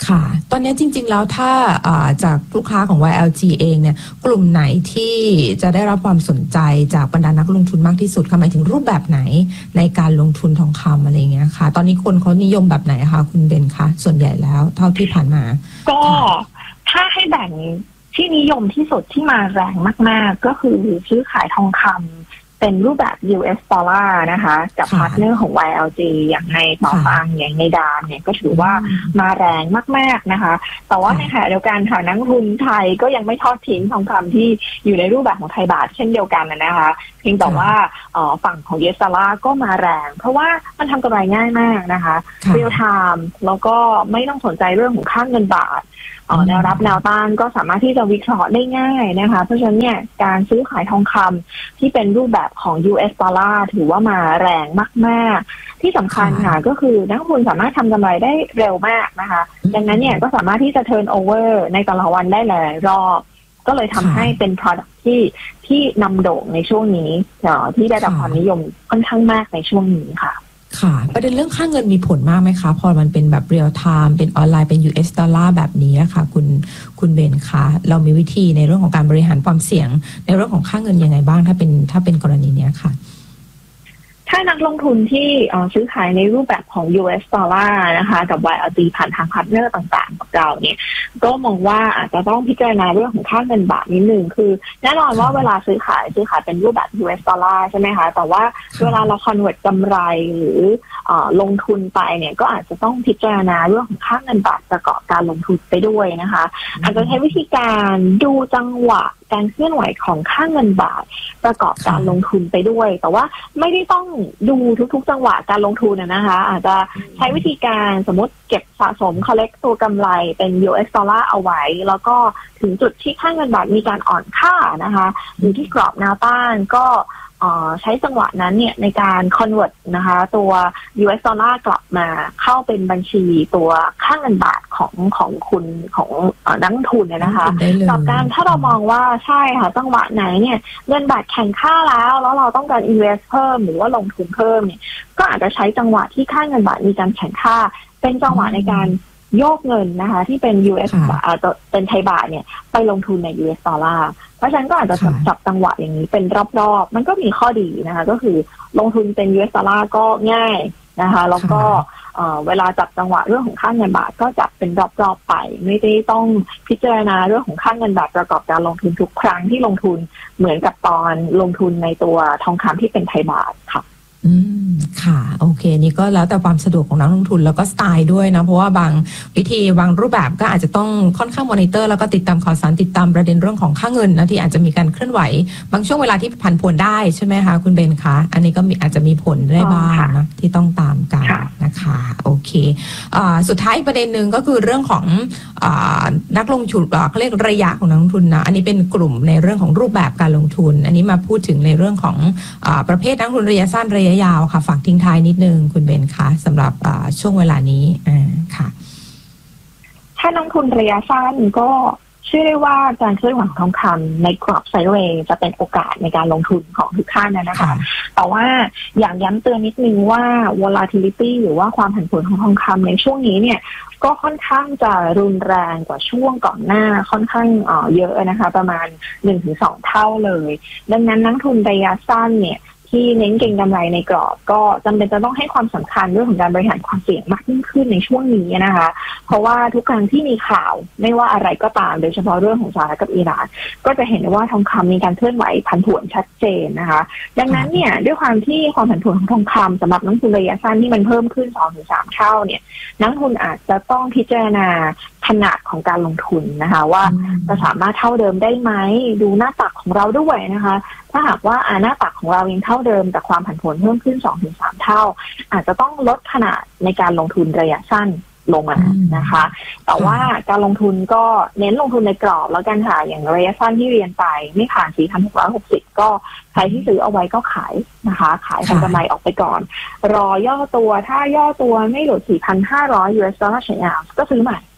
ค่ะตอนนี้จริงๆแล้วถ้าจากลูกค้าของ วาย แอล จี เองเนี่ยกลุ่มไหนที่จะได้รับความสนใจจากบรรดานักลงทุนมากที่สุดคะหมายถึงรูปแบบไหนในการลงทุนทองคำอะไรเงี้ยค่ะตอนนี้คนเขานิยมแบบไหนคะคุณเบนคะส่วนใหญ่แล้วเท่าที่ผ่านมาก็ถ้าให้แบ่งที่นิยมที่สุดที่มาแรงมากๆก็คือซื้อขายทองคำเป็นรูปแบบ ยู เอส ดอลลาร์นะคะกับพาร์ทเนอร์ของ วาย แอล จี อย่างในเป๋าตังอย่างในดามเนี่ยก็ถือว่ามาแรงมากๆนะคะแต่ว่าในขณะเดียวกันค่ะนักลงทุนไทยก็ยังไม่ทอดทิ้งทองคำที่อยู่ในรูปแบบของไทยบาทเช่นเดียวกันนะคะเพียงแต่ว่าฝั่งของ ยู เอส ดอลลาร์ก็มาแรงเพราะว่ามันทำกำไรง่ายมากนะคะเรียลไทม์แล้วก็ไม่ต้องสนใจเรื่องของค่าเงินบาทแนวรับแนวต้านก็สามารถที่จะวิเคราะห์ได้ง่ายนะคะเพราะฉะนั้นเนี่ยการซื้อขายทองคำที่เป็นรูปแบบของ ยู เอส ดอลลาร์ถือว่ามาแรงมากๆที่สำคัญค่ะก็คือนักลงทุนสามารถทำกำไรได้เร็วมากนะคะดังนั้นเนี่ยก็สามารถที่จะ turn over ในแต่ละวันได้หลายรอบก็เลยทำให้เป็น product ที่ที่นำโด่งในช่วงนี้ที่ได้รับความนิยมค่อนข้างมากในช่วงนี้ค่ะค่ะประเด็นเรื่องค่าเงินมีผลมากไหมคะพอมันเป็นแบบเรียลไทม์เป็นออนไลน์เป็น ยู เอส ดอลลาร์แบบนี้ค่ะคุณคุณเบนคะเรามีวิธีในเรื่องของการบริหารความเสี่ยงในเรื่องของค่าเงินยังไงบ้างถ้าเป็นถ้าเป็นกรณีนี้ค่ะถ้านักลงทุนที่ซื้อขายในรูปแบบของ ยู เอส ดอลลาร์นะคะกับ วาย แอล จี ผ่านทางพาร์ทเนอร์ต่างๆกับเราเนี่ยก็มองว่าอาจจะต้องพิจารณาเรื่องของค่าเงินบาทนิดนึงคือแน่นอนว่าเวลาซื้อขายซื้อขายเป็นรูปแบบ ยู เอส ดอลลาร์ใช่ไหมคะแต่ว่าเวลาเรา convert กำไรหรือลงทุนไปเนี่ยก็อาจจะต้องพิจารณาเรื่องของค่าเงินบาทประกอบการลงทุนไปด้วยนะคะอาจจะใช้วิธีการดูจังหวะการเคลื่อนไหวของค่าเงินบาทประกอบการลงทุนไปด้วยแต่ว่าไม่ได้ต้องดูทุกๆจังหวะการลงทุนนะคะอาจจะใช้วิธีการสมมติเก็บสะสม collect ตัวกำไรเป็น ยู เอส ดอลลาร์เอาไว้แล้วก็ถึงจุดที่ค่าเงินบาทมีการอ่อนค่านะคะอยู่ที่กรอบแนวต้านก็ใช้จังหวะนั้นเนี่ยในการ convert นะคะตัว ยู เอส ดอลลาร์กลับมาเข้าเป็นบัญชีตัวค่าเงินบาทของของคุณของนักลงทุนเนี่ยนะคะต่อการถ้าเรามองว่าใช่ค่ะจังหวะไหนเนี่ยเงินบาทแข็งค่าแล้วแล้วเราต้องการ invest เพิ่มหรือว่าลงทุนเพิ่มเนี่ยก็อาจจะใช้จังหวะที่ค่าเงินบาทมีการแข็งค่าเป็นจังหวะในการโยกเงินนะคะที่เป็น ยู เอส บาทเป็นไทยบาทเนี่ยไปลงทุนใน ยู เอส ดอลลาร์เพราะฉะนั้นก็อาจจะจับจังหวะอย่างนี้เป็นรอบๆมันก็มีข้อดีนะคะก็คือลงทุนเป็น ยู เอส ดอลลาร์ก็ง่ายนะคะแล้วก็เวลาจับจังหวะเรื่องของค่าเงินบาทก็จับเป็นรอบๆไปไม่ได้ต้องพิจารณาเรื่องของค่าเงินบาทประกอบการลงทุนทุกครั้งที่ลงทุนเหมือนกับตอนลงทุนในตัวทองคำที่เป็นไทยบาทค่ะอืมค่ะโอเคนี่ก็แล้วแต่ความสะดวกของนักลงทุนแล้วก็สไตล์ด้วยนะเพราะว่าบางวิธีบางรูปแบบก็อาจจะต้องค่อนข้างมอนิเตอร์แล้วก็ติดตามข่าวสารติดตามประเด็นเรื่องของค่าเงินนะที่อาจจะมีการเคลื่อนไหวบางช่วงเวลาที่ผันผวนได้ใช่ไหมคะคุณเบนคะอันนี้ก็มีอาจจะมีผลได้บ้างนะที่ต้องตามกันนะคะโอเคอ่าสุดท้ายประเด็นหนึ่งก็คือเรื่องของอ่านักลงทุนเขาเรียกระยะของนักลงทุนนะอันนี้เป็นกลุ่มในเรื่องของรูปแบบการลงทุนอันนี้มาพูดถึงในเรื่องของอ่าประเภทนักลงทุนระยะสั้นระยะยาวค่ะฝากทิ้งท้ายนิดนึงคุณเบนคะสำหรับช่วงเวลานี้อ่าค่ะถ้านักทุนระยะสั้นก็เชื่อได้ว่าการเคลื่อนไหวของทองคำในกรอบไซด์เวย์จะเป็นโอกาสในการลงทุนของทุกท่านนะคะแต่ว่าอย่างย้ำเตือนนิดนึงว่า volatility หรือว่าความผันผวนของทองคำในช่วงนี้เนี่ยก็ค่อนข้างจะรุนแรงกว่าช่วงก่อนหน้าค่อนข้างเยอะนะคะประมาณ หนึ่งถึงสอง เท่าเลยดังนั้นนักทุนระยะสั้นเนี่ยที่เน้นเก็งกำไรในกรอบก็จำเป็นจะต้องให้ความสำคัญเรื่องของการบริหารความเสี่ยงมากยิ่งขึ้นในช่วงนี้นะคะเพราะว่าทุกครั้งที่มีข่าวไม่ว่าอะไรก็ตามโดยเฉพาะเรื่องของสหรัฐกับอิหร่านก็จะเห็นว่าทองคำมีการเคลื่อนไหวผันผวนชัดเจนนะคะดังนั้นเนี่ยด้วยความที่ความผันผวนของทองคำสำหรับนักทุนระยะสั้นที่มันเพิ่มขึ้น สองถึงสาม เท่าเนี่ยนักทุนอาจจะต้องพิจารณาขนาดของการลงทุนนะคะว่าจะสามารถเท่าเดิมได้ไหมดูหน้าตักของเราด้วยนะคะถ้าหากว่าอ่าหน้าตักของเรายังเท่าเดิมแต่ความผันผวนเพิ่มขึ้น สองถึงสาม เท่าอาจจะต้องลดขนาดในการลงทุนระยะสั้นลงมานะคะแต่ว่าการลงทุนก็เน้นลงทุนในกรอบแล้วกันค่ะอย่างระยะสั้นที่เรียนไปไม่ผ่าน สี่พันหกร้อยหกสิบ ก็ใครที่ซื้อเอาไว้ก็ขายนะคะขายทำกำไรออกไปก่อนรอย่อตัวถ้าย่อตัวไม่หลุด สี่พันห้าร้อย ยู เอส ดอลลาร์เฉลี่ยก็ซื้อใหม่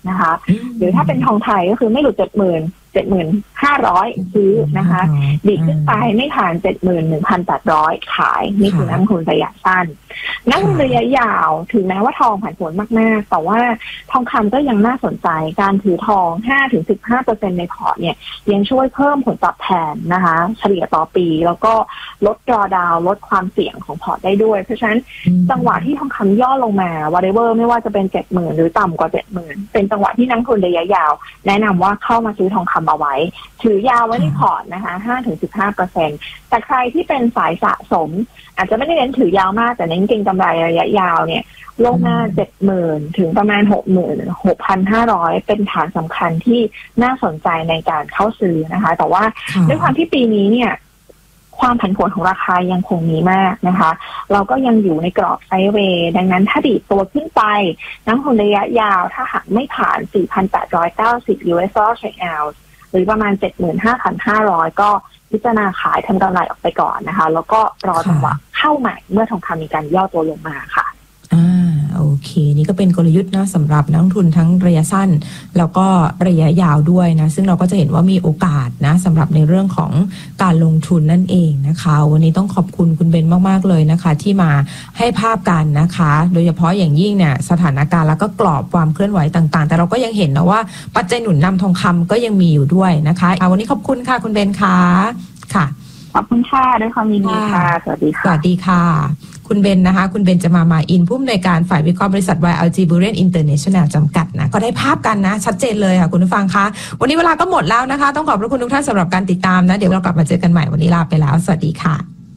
นะคะหรือถ้าเป็นทองไทยก็คือไม่หลุดเจ็ดหมื่นเจ็ดหมื่นห้าร้อยซื้อนะคะดีขึ้นไปไม่ผ่านเจ็ดหมื่นหนึ่งพันแปดร้อยขายนี่คือนักลงทุนระยะสั้นนักลงทุนระยะยาวถึงแม้ว่าทองผันผวนมากๆแต่ว่าทองคำก็ยังน่าสนใจการถือทอง ห้าถึงสิบห้าเปอร์เซ็นต์ ในพอร์ตเนี่ยยังช่วยเพิ่มผลตอบแทนนะคะเฉลี่ยต่อปีแล้วก็ลดดรอดาวลดความเสี่ยงของพอร์ตได้ด้วยเพราะฉะนั้นจังหวะที่ทองคำย่อลงมา whatever ไม่ว่าจะเป็น เจ็ดหมื่น หรือต่ำกว่า เจ็ดหมื่น เป็นจังหวะที่นักลงทุนระยะยาวแนะนำว่าเข้ามาซื้อทองคำเอาไว้ถือยาวไว้ในพอร์ตนะคะ ห้าถึงสิบห้าเปอร์เซ็นต์ แต่ใครที่เป็นสายสะสมอาจจะไม่ได้เน้นถือยาวมากแต่เน้นเก็งกำไรระยะยาวเนี่ยลงมา เจ็ดหมื่น ถึงประมาณ หกหมื่น หกพันห้าร้อย เป็นฐานสำคัญที่น่าสนใจในการเข้าซื้อนะคะแต่ว่าด้วยความที่ปีนี้เนี่ยความผันผวนของราคายังคงมีมากนะคะเราก็ยังอยู่ในกรอบไซด์เวย์ดังนั้นถ้าดีดตัวขึ้นไปนักลงทุนระยะยาวถ้าหากไม่ผ่าน สี่พันแปดร้อยเก้าสิบ ยู เอส ดอลลาร์ per ounce หรือประมาณ เจ็ดหมื่นห้าพันห้าร้อย ก็พิจารณาขายทำกำไรออกไปก่อนนะคะแล้วก็รอจังหวะเข้าใหม่เมื่อทองคำมีการย่อตัวลงมาค่ะอ่าโอเคนี่ก็เป็นกลยุทธ์นะสำหรับนักลงทุนทั้งระยะสั้นแล้วก็ระยะยาวด้วยนะซึ่งเราก็จะเห็นว่ามีโอกาสนะสำหรับในเรื่องของการลงทุนนั่นเองนะคะวันนี้ต้องขอบคุณคุณเบนมากๆเลยนะคะที่มาให้ภาพกันนะคะโดยเฉพาะอย่างยิ่งเนี่ยสถานการณ์แล้วก็กรอบความเคลื่อนไหวต่างๆแต่เราก็ยังเห็นนะว่าปัจจัยหนุนนำทองคำก็ยังมีอยู่ด้วยนะคะวันนี้ขอบคุณค่ะคุณเบนค่ะค่ะขอบคุณค่ะด้วยความยินดีค่ะสวัสดีค่ะสวัสดีค่ะคุณเบนนะคะคุณเบนจะมามาอินผู้อำนวยการฝ่ายวิเคราะห์บริษัท วาย แอล จี Buren International จำกัดนะก็ได้ภาพกันนะชัดเจนเลยค่ะคุณผู้ฟังคะวันนี้เวลาก็หมดแล้วนะคะต้องขอบพระคุณทุกท่านสำหรับการติดตามนะเดี๋ยวเรากลับมาเจอกันใหม่วันนี้ลาไปแล้วสวัสดีค่ะ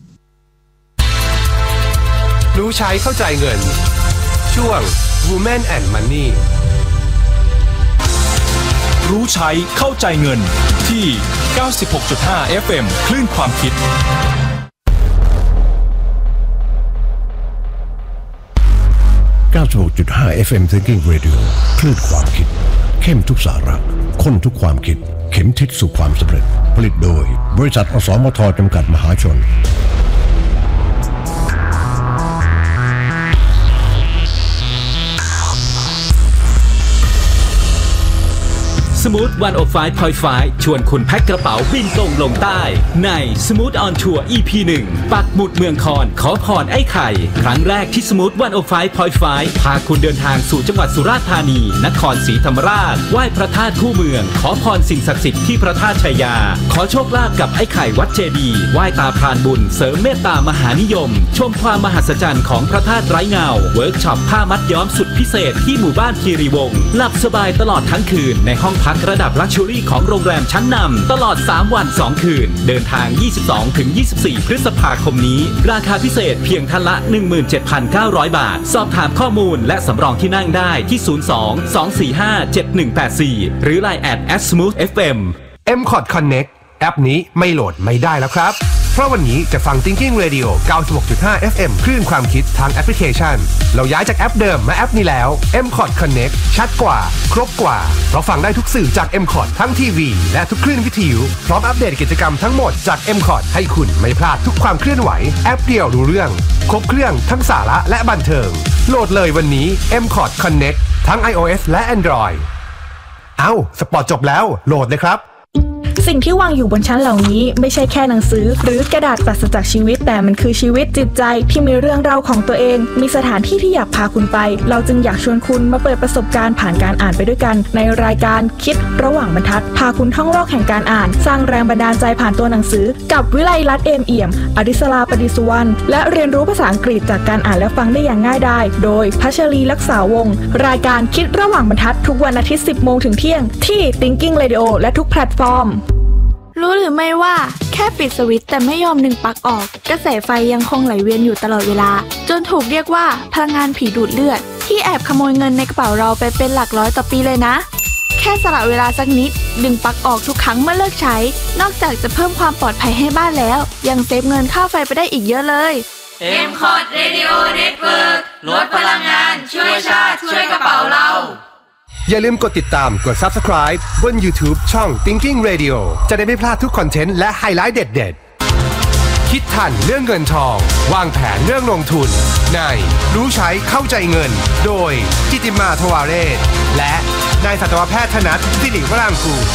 รู้ใช้เข้าใจเงินช่วง Women and Money รู้ใช้เข้าใจเงินที่ เก้าสิบหกจุดห้า เอฟ เอ็ม คลื่นความคิดเก้าสิบหกจุดห้า เอฟ เอ็ม Thinking Radio คลื่นความคิดเข้มทุกสาระข้นทุกความคิดเข็มทิศสู่ความสำเร็จผลิตโดยบริษัทอสมทจำกัดมหาชน Smooth หนึ่งศูนย์ห้าจุดห้า ชวนคุณแพ็คกระเป๋าบินตรงลงใต้ใน Smooth on Tour อี พี หนึ่ง ปักหมุดเมืองคอนขอพรไอ้ไข่ครั้งแรกที่ Smooth หนึ่งศูนย์ห้าจุดห้า พาคุณเดินทางสู่จังหวัดสุราษฎร์ธานีนครศรีธรรมราชไหว้พระธาตุคู่เมืองขอพรสิ่งศักดิ์สิทธิ์ที่พระธาตุชัยยาขอโชคลาภกับไอ้ไข่วัดเจดีย์ไหว้ตาพรานบุญเสริมเมตตามหานิยมชมความมหัศจรรย์ของพระธาตุไร้เงาเวิร์กช็อปผ้ามัดย้อมสุดพิเศษที่หมู่บ้านคีรีวงศ์หลับสบายตลอดทั้งคืนในห้องพักระดับลักชัวรี่ของโรงแรมชั้นนำตลอดสามวันสองคืนเดินทาง ยี่สิบสองถึงยี่สิบสี่ พฤษภาคมนี้ราคาพิเศษเพียงท่านละ หนึ่งหมื่นเจ็ดพันเก้าร้อย บาทสอบถามข้อมูลและสำรองที่นั่งได้ที่ ศูนย์ สอง สอง สี่ ห้า เจ็ด หนึ่ง แปด สี่ หรือ ไลน์ แอท แอท สมูท เอฟ เอ็มเอ็ม คอร์ด Connect แอปนี้ไม่โหลดไม่ได้แล้วครับเพราะวันนี้จะฟัง Thinking Radio เก้าสิบหกจุดห้า เอฟ เอ็ม คลื่นความคิดทางแอปพลิเคชันเราย้ายจากแอปเดิมมาแอปนี้แล้ว เอ็ม คอร์ด Connect ชัดกว่าครบกว่าเพราะฟังได้ทุกสื่อจาก เอ็ม คอร์ด ทั้งทีวีและทุกคลื่นวิทยุพร้อมอัปเดตกิจกรรมทั้งหมดจาก เอ็ม คอร์ด ให้คุณไม่พลาดทุกความเคลื่อนไหวแอปเดียวรู้เรื่องครบเครื่องทั้งสาระและบันเทิงโหลดเลยวันนี้ เอ็ม คอร์ด Connect ทั้ง iOS และ Android เอ้าสปอร์ตจบแล้วโหลดเลยครับสิ่งที่วางอยู่บนชั้นเหล่านี้ไม่ใช่แค่หนังสือหรือกระดาษปราศจากชีวิตแต่มันคือชีวิตจิตใจที่มีเรื่องราวของตัวเองมีสถานที่ที่อยากพาคุณไปเราจึงอยากชวนคุณมาเปิดประสบการณ์ผ่านการอ่านไปด้วยกันในรายการคิดระหว่างบรรทัดพาคุณท่องโลกแห่งการอ่านสร้างแรงบันดาลใจผ่านตัวหนังสือกับวิไลลัตน์เอมเอี่ยมอดิศราปดิสุวรรณและเรียนรู้ภาษาอังกฤษจากการอ่านและฟังได้อย่างง่ายดายโดยพัชรีลักษาวงศ์รายการคิดระหว่างบรรทัดทุกวันอาทิตย์ สิบโมงถึงเที่ยงที่ Thinking Radio และทุกแพลตฟอร์มรู้หรือไม่ว่าแค่ปิดสวิตช์แต่ไม่ยอมดึงปลั๊กออกกระแสไฟยังคงไหลเวียนอยู่ตลอดเวลาจนถูกเรียกว่าพลังงานผีดูดเลือดที่แอบขโมยเงินในกระเป๋าเราไปเป็นหลักร้อยต่อปีเลยนะแค่สละเวลาสักนิดดึงปลั๊กออกทุกครั้งเมื่อเลิกใช้นอกจากจะเพิ่มความปลอดภัยให้บ้านแล้วยังเซฟเงินค่าไฟไปได้อีกเยอะเลยเอ็ม คอร์ด Radio Network ลดพลังงานช่วยชาติช่วยกระเป๋าเราอย่าลืมกดติดตามกด Subscribe บน YouTube ช่อง Thinking Radio จะได้ไม่พลาดทุกคอนเทนต์และไฮไลท์เด็ดๆคิดทันเรื่องเงินทองวางแผนเรื่องลงทุนในรู้ใช้เข้าใจเงินโดยกิติมา ทวาเรศและนายสัตวแพทย์ธนัทสิริวรางกูล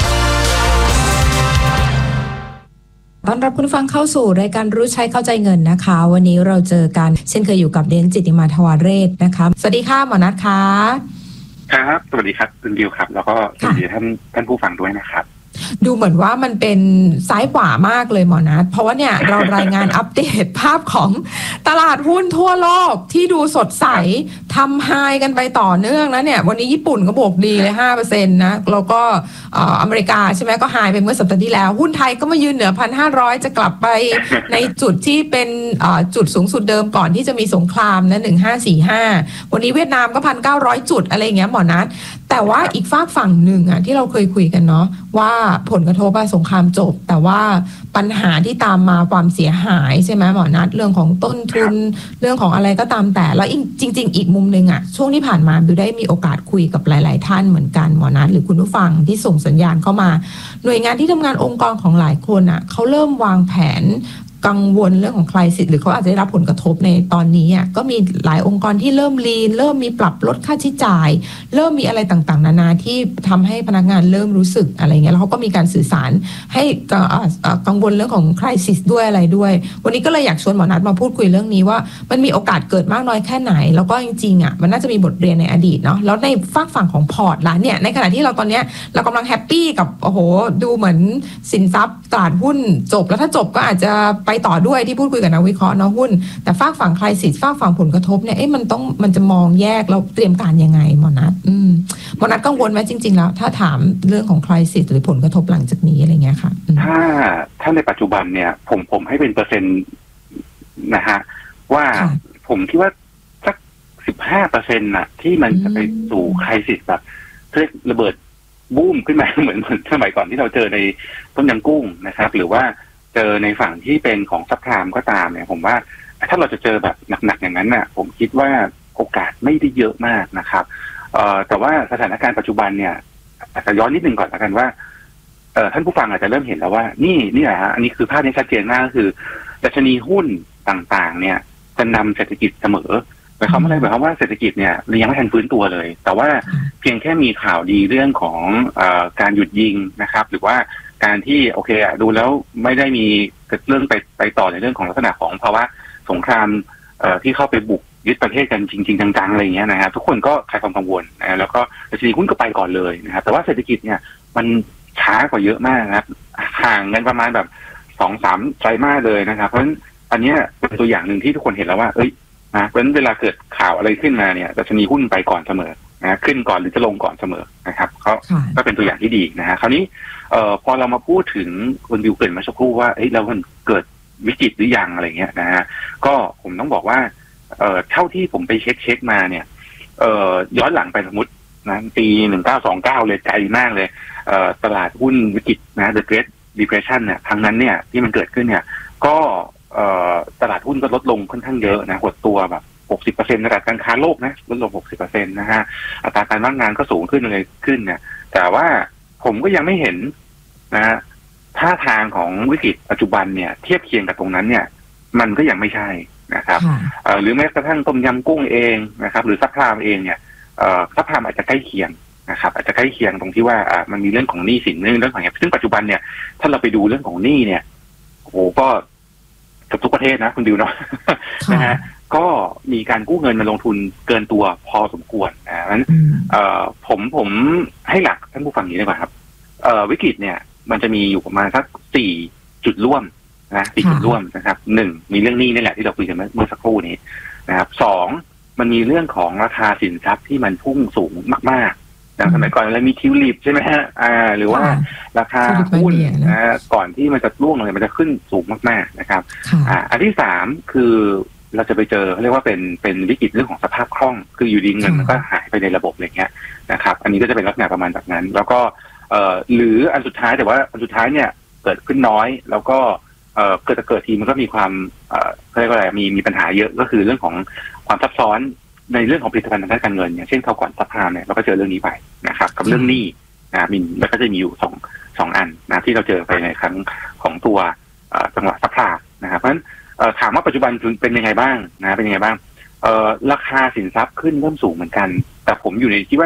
ต้อนรับคุณฟังเข้าสู่รายการรู้ใช้เข้าใจเงินนะคะวันนี้เราเจอกันเช่นเคยอยู่กับเดนจิตติมาทวาเรศนะคะสวัสดีค่ะหมอนัทค่ะครับสวัสดีครับคุณดิวครับแล้วก็สวัสดีท่านท่านผู้ฟังด้วยนะครับดูเหมือนว่ามันเป็นซ้ายขวามากเลยหมอนัทเพราะว่าเนี่ยเรารายงานอัปเดตภาพของตลาดหุ้นทั่วโลกที่ดูสดใสทำไฮกันไปต่อเนื่องนะเนี่ยวันนี้ญี่ปุ่นก็บวกดีเลย ห้าเปอร์เซ็นต์ นะแล้วก็อเมริกาใช่ไหมก็ไฮไปเมื่อสัปดาห์ที่แล้วหุ้นไทยก็มายืนเหนือ หนึ่งพันห้าร้อย จะกลับไปในจุดที่เป็นจุดสูงสุดเดิมก่อนที่จะมีสงครามนะหนึ่งพันห้าร้อยสี่สิบห้าวันนี้เวียดนามก็ หนึ่งพันเก้าร้อย จุดอะไรอย่างเงี้ยหมอนัทแต่ว่าอีกฝากฝั่งหนึ่งอ่ะที่เราเคยคุยกันเนาะว่าผลกระทบสงครามจบแต่ว่าปัญหาที่ตามมาความเสียหายใช่ไหมหมอนัทเรื่องของต้นทุนเรื่องของอะไรก็ตามแต่แล้วจริงๆอีกมุมนึงอ่ะช่วงที่ผ่านมาบิวได้มีโอกาสคุยกับหลายๆท่านเหมือนกันหมอนัทหรือคุณผู้ฟังที่ส่งสัญญาณเข้ามาหน่วยงานที่ทำงานองค์กรของหลายคนอ่ะเขาเริ่มวางแผนกังวลเรื่องของไครซิสหรือเขาอาจจะได้รับผลกระทบในตอนนี้อ่ะก็มีหลายองค์กรที่เริ่มลีนเริ่มมีปรับลดค่าใช้จ่ายเริ่มมีอะไรต่างๆนานาที่ทำให้พนักงานเริ่มรู้สึกอะไรเงี้ยแล้วเขาก็มีการสื่อสารให้กังวลเรื่องของไครซิสด้วยอะไรด้วยวันนี้ก็เลยอยากชวนหมอนัทมาพูดคุยเรื่องนี้ว่ามันมีโอกาสเกิดมากน้อยแค่ไหนแล้วก็จริงๆอ่ะมันน่าจะมีบทเรียนในอดีตเนาะแล้วในฝั่งฝั่งของพอร์ตล่ะเนี่ยในขณะที่เราตอนเนี้ยเรากำลังแฮปปี้กับโอ้โหดูเหมือนสินทรัพย์ตลาดหุ้นจบแล้วถ้าจบก็อาจจะไปต่อด้วยที่พูดคุยกับนักวิเคราะห์เนาะหุ้นแต่ฝากฝั่งไครซิสฝากฝั่งผลกระทบเนี่ยเอ๊ะมันต้องมันจะมองแยกแล้วเตรียมการยังไงหมอนัทอืมหมอนัทกังวลไหมจริงๆแล้วถ้าถามเรื่องของไครซิสหรือผลกระทบหลังจากนี้อะไรเงี้ยค่ะถ้าถ้าในปัจจุบันเนี่ยผมผมให้เป็นเปอร์เซ็นต์นะฮะว่าผมคิดว่าสักสิบห้าเปอร์เซ็นต์น่ะที่มันจะไปสู่ไครซิสแบบเรียกระเบิดบูมขึ้นมาเหมือนเหมือนสมัยก่อนที่เราเจอในต้มยำกุ้งนะครับหรือว่าเจอในฝั่งที่เป็นของซับไพรม์ก็ตามเนี่ยผมว่าถ้าเราจะเจอแบบหนักๆอย่างนั้นน่ะผมคิดว่าโอกาสไม่ได้เยอะมากนะครับเอ่อแต่ว่าสถานการณ์ปัจจุบันเนี่ยอาจจะย้อนนิดนึงก่อนละกันว่าเอ่อท่านผู้ฟังอาจจะเริ่มเห็นแล้วว่านี่นี่แหละฮะอันนี้คือภาพที่ชัดเจนมากก็คือดัชนีหุ้นต่างๆเนี่ยจะนำเศรษฐกิจเสมอหมายความว่าอะไรหมายความว่าเศรษฐกิจเนี่ยยังไม่ทันฟื้นตัวเลยแต่ว่าเพียงแค่มีข่าวดีเรื่องของเอ่อการหยุดยิงนะครับหรือว่าการที่โอเคอ่ะดูแล้วไม่ได้มีเรื่องไปไปต่อในเรื่องของลักษณะของภาวะสงครามเอ่อที่เข้าไปบุกยึดประเทศกันจริงๆจังๆอะไรอย่างเงี้ยนะฮะทุกคนก็คลายความกังวลนะแล้วก็ดัชนีหุ้นก็ไปก่อนเลยนะครับแต่ว่าเศรษฐกิจเนี่ยมันช้ากว่าเยอะมากนะครับห่างกันประมาณแบบสองสามไตรมาสเลยนะครับเพราะฉะนั้นอันนี้เป็นตัวอย่างหนึ่งที่ทุกคนเห็นแล้วว่าเอ้ยนะเพราะฉะนั้นเวลาเกิดข่าวอะไรขึ้นมาเนี่ยดัชนีหุ้นไปก่อนเสมอนะขึ้นก่อนหรือจะลงก่อนเสมอนะครับเขาก็เป็นตัวอย่างที่ดีนะฮะคราวนี้เอ่อพอเรามาพูดถึงคนดิวเกิดมาสักครู่ว่าเอ้ยเรามันเกิดวิกฤตหรือยังอะไรเงี้ยนะฮะก็ผมต้องบอกว่าเอ่อเท่าที่ผมไปเช็คเช็คมาเนี่ยเอ่อย้อนหลังไปสมมตินะปีหนึ่งเก้าสองเก้าเลยไกลมากเลยเอ่อตลาดหุ้นวิกฤตนะ The Great Depression เนี่ยครั้งนั้นเนี่ยที่มันเกิดขึ้นเนี่ยก็เอ่อตลาดหุ้นก็ลดลงค่อนข้างเยอะนะหดตัวแบบหกสิบเปอร์เซ็นต์ ตลาดการค้าโลกนะลดลง หกสิบเปอร์เซ็นต์ นะฮะอัตราการว่างงานก็สูงขึ้นเลยขึ้นเนี่ยแต่ว่าผมก็ยังไม่เห็นนะฮะท่าทางของวิกฤตปัจจุบันเนี่ยเทียบเคียงกับตรงนั้นเนี่ยมันก็ยังไม่ใช่นะครับเอ่อหรือแม้กระทั่งต้มยำกุ้งเองนะครับหรือซับไพรม์เองเนี่ยเอ่อซับไพรม์อาจจะใกล้เคียงนะครับอาจจะใกล้เคียงตรงที่ว่าอ่ามันมีเรื่องของหนี้สินเรื่องของซึ่งปัจจุบันเนี่ยถ้าเราไปดูเรื่องของหนี้เนี่ยโอ้โหก็กับทุกประเทศนะคุณดิวเนาะนะฮะก็มีการกู้เงินมาลงทุนเกินตัวพอสมควรอ่านั้นเอ่อผมผมให้หลักท่านผู้ฟังอย่างนี้ดีกว่าครับเอ่อวิกฤตเนี่ยมันจะมีอยู่ประมาณสักสี่จุดร่วมนะสี่จุดร่วมนะครับหนึ่งมีเรื่องหนี้นี่แหละที่เราคุยกันเมื่อสักครู่นี้นะครับสองมันมีเรื่องของราคาสินทรัพย์ที่มันพุ่งสูงมากๆอย่างสมัยก่อนเรามีทิวลิปใช่ไหมฮะอ่าหรือว่าราคาหุ้นนะก่อนที่มันจะร่วงลงมันจะขึ้นสูงมากๆนะครับอ่าอันที่สามคือเราจะไปเจอเขาเรียกว่าเป็นเป็นวิกฤตเรื่องของสภาพคล่องคืออยู่ดีเงินมันก็หายไปในระบบอะไรเงี้ยนะครับอันนี้ก็จะเป็นลักษณะประมาณแบบนั้นแล้วก็เอ่อหรืออันสุดท้ายแต่ว่าอันสุดท้ายเนี่ยเกิดขึ้นน้อยแล้วก็เอ่อเกิดจะเกิดทีมันก็มีความเอ่อเขาเรียกว่าอะไรมีมีปัญหาเยอะก็คือเรื่องของความซับซ้อนในเรื่องของผลิตภัณฑ์ทางด้านการเงินอย่างเช่นเขาก่อนซับไพรม์เนี่ยเราก็เจอเรื่องนี้ไปนะครับกับเรื่องหนี้นะมีแล้วก็จะมีอยู่สองสองอันนะที่เราเจอไปในครั้งของตัวจังหวะซับไพรม์นะครับเพราะฉะนั้นถามว่าปัจจุบันเป็นยังไงบ้างนะเป็นยังไงบ้างราคาสินทรัพย์ขึ้นเริ่มสูงเหมือนกันแต่ผมอยู่ในที่ว่า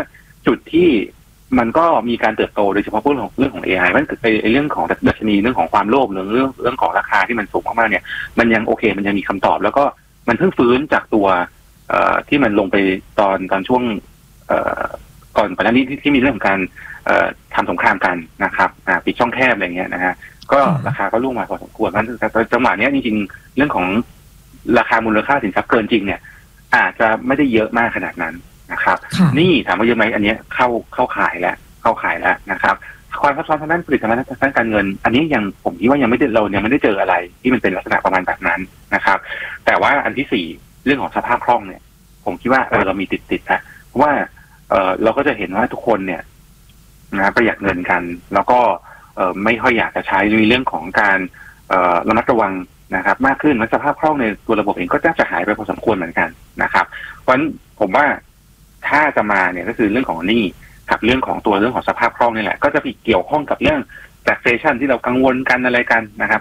จุดที่มันก็มีการเติบโตโดยเฉพาะเรื่องของเรื่องของ เอ ไอ มันไอเรื่องของดัชนีเรื่องของความโลภหรือเรื่องเรื่องของราคาที่มันสูงมากๆเนี่ยมันยังโอเคมันยังมีคำตอบแล้วก็มันเพิ่งฟื้นจากตัวเอ่อที่มันลงไปตอนตอนช่วงเอ่อก่อนก่อนหน้านี้ที่ที่มีเรื่องของการเอ่อทำสงครามกันนะครับอ่าปิดช่องแคบอะไรเงี้ยนะฮะก็ราคาก็ร่วงมาพอสมควรมันแต่จังหวะนี้จริงๆเรื่องของราคามูลค่าสินทรัพย์เกินจริงเนี่ยอาจจะไม่ได้เยอะมากขนาดนั้นนะครับนี่ถามว่าเยอะไหมอันนี้เข้าเข้าขายแล้วเข้าขายแล้วนะครับความซับซ้อนทางด้านผลิตภัณฑ์ทางด้านการเงินอันนี้ยังผมคิดว่ายังไม่ได้เรายังไม่ได้เจออะไรที่มันเป็นลักษณะประมาณแบบนั้นนะครับแต่ว่าอันที่สี่เรื่องของสภาพคล่องเนี่ยผมคิดว่าเออเรามีติดติดนะเพราะว่าเออเราก็จะเห็นว่าทุกคนเนี่ยนะประหยัดเงินกันแล้วก็เออไม่ค่อยอยากจะใช้ในเรื่องของการเออระมัดระวังนะครับมากขึ้นมันสภาพคล่องในตัวระบบเองก็จะจะหายไปพอสมควรเหมือนกันนะครับเพราะฉะนั้นผมว่าถ้าจะมาเนี่ยก็คือเรื่องของหนี้กับเรื่องของตัวเรื่องของสภาพคล่องนี่แหละก็จะไปเกี่ยวข้องกับเรื่องtaxationที่เรากังวลกันอะไรกันนะครับ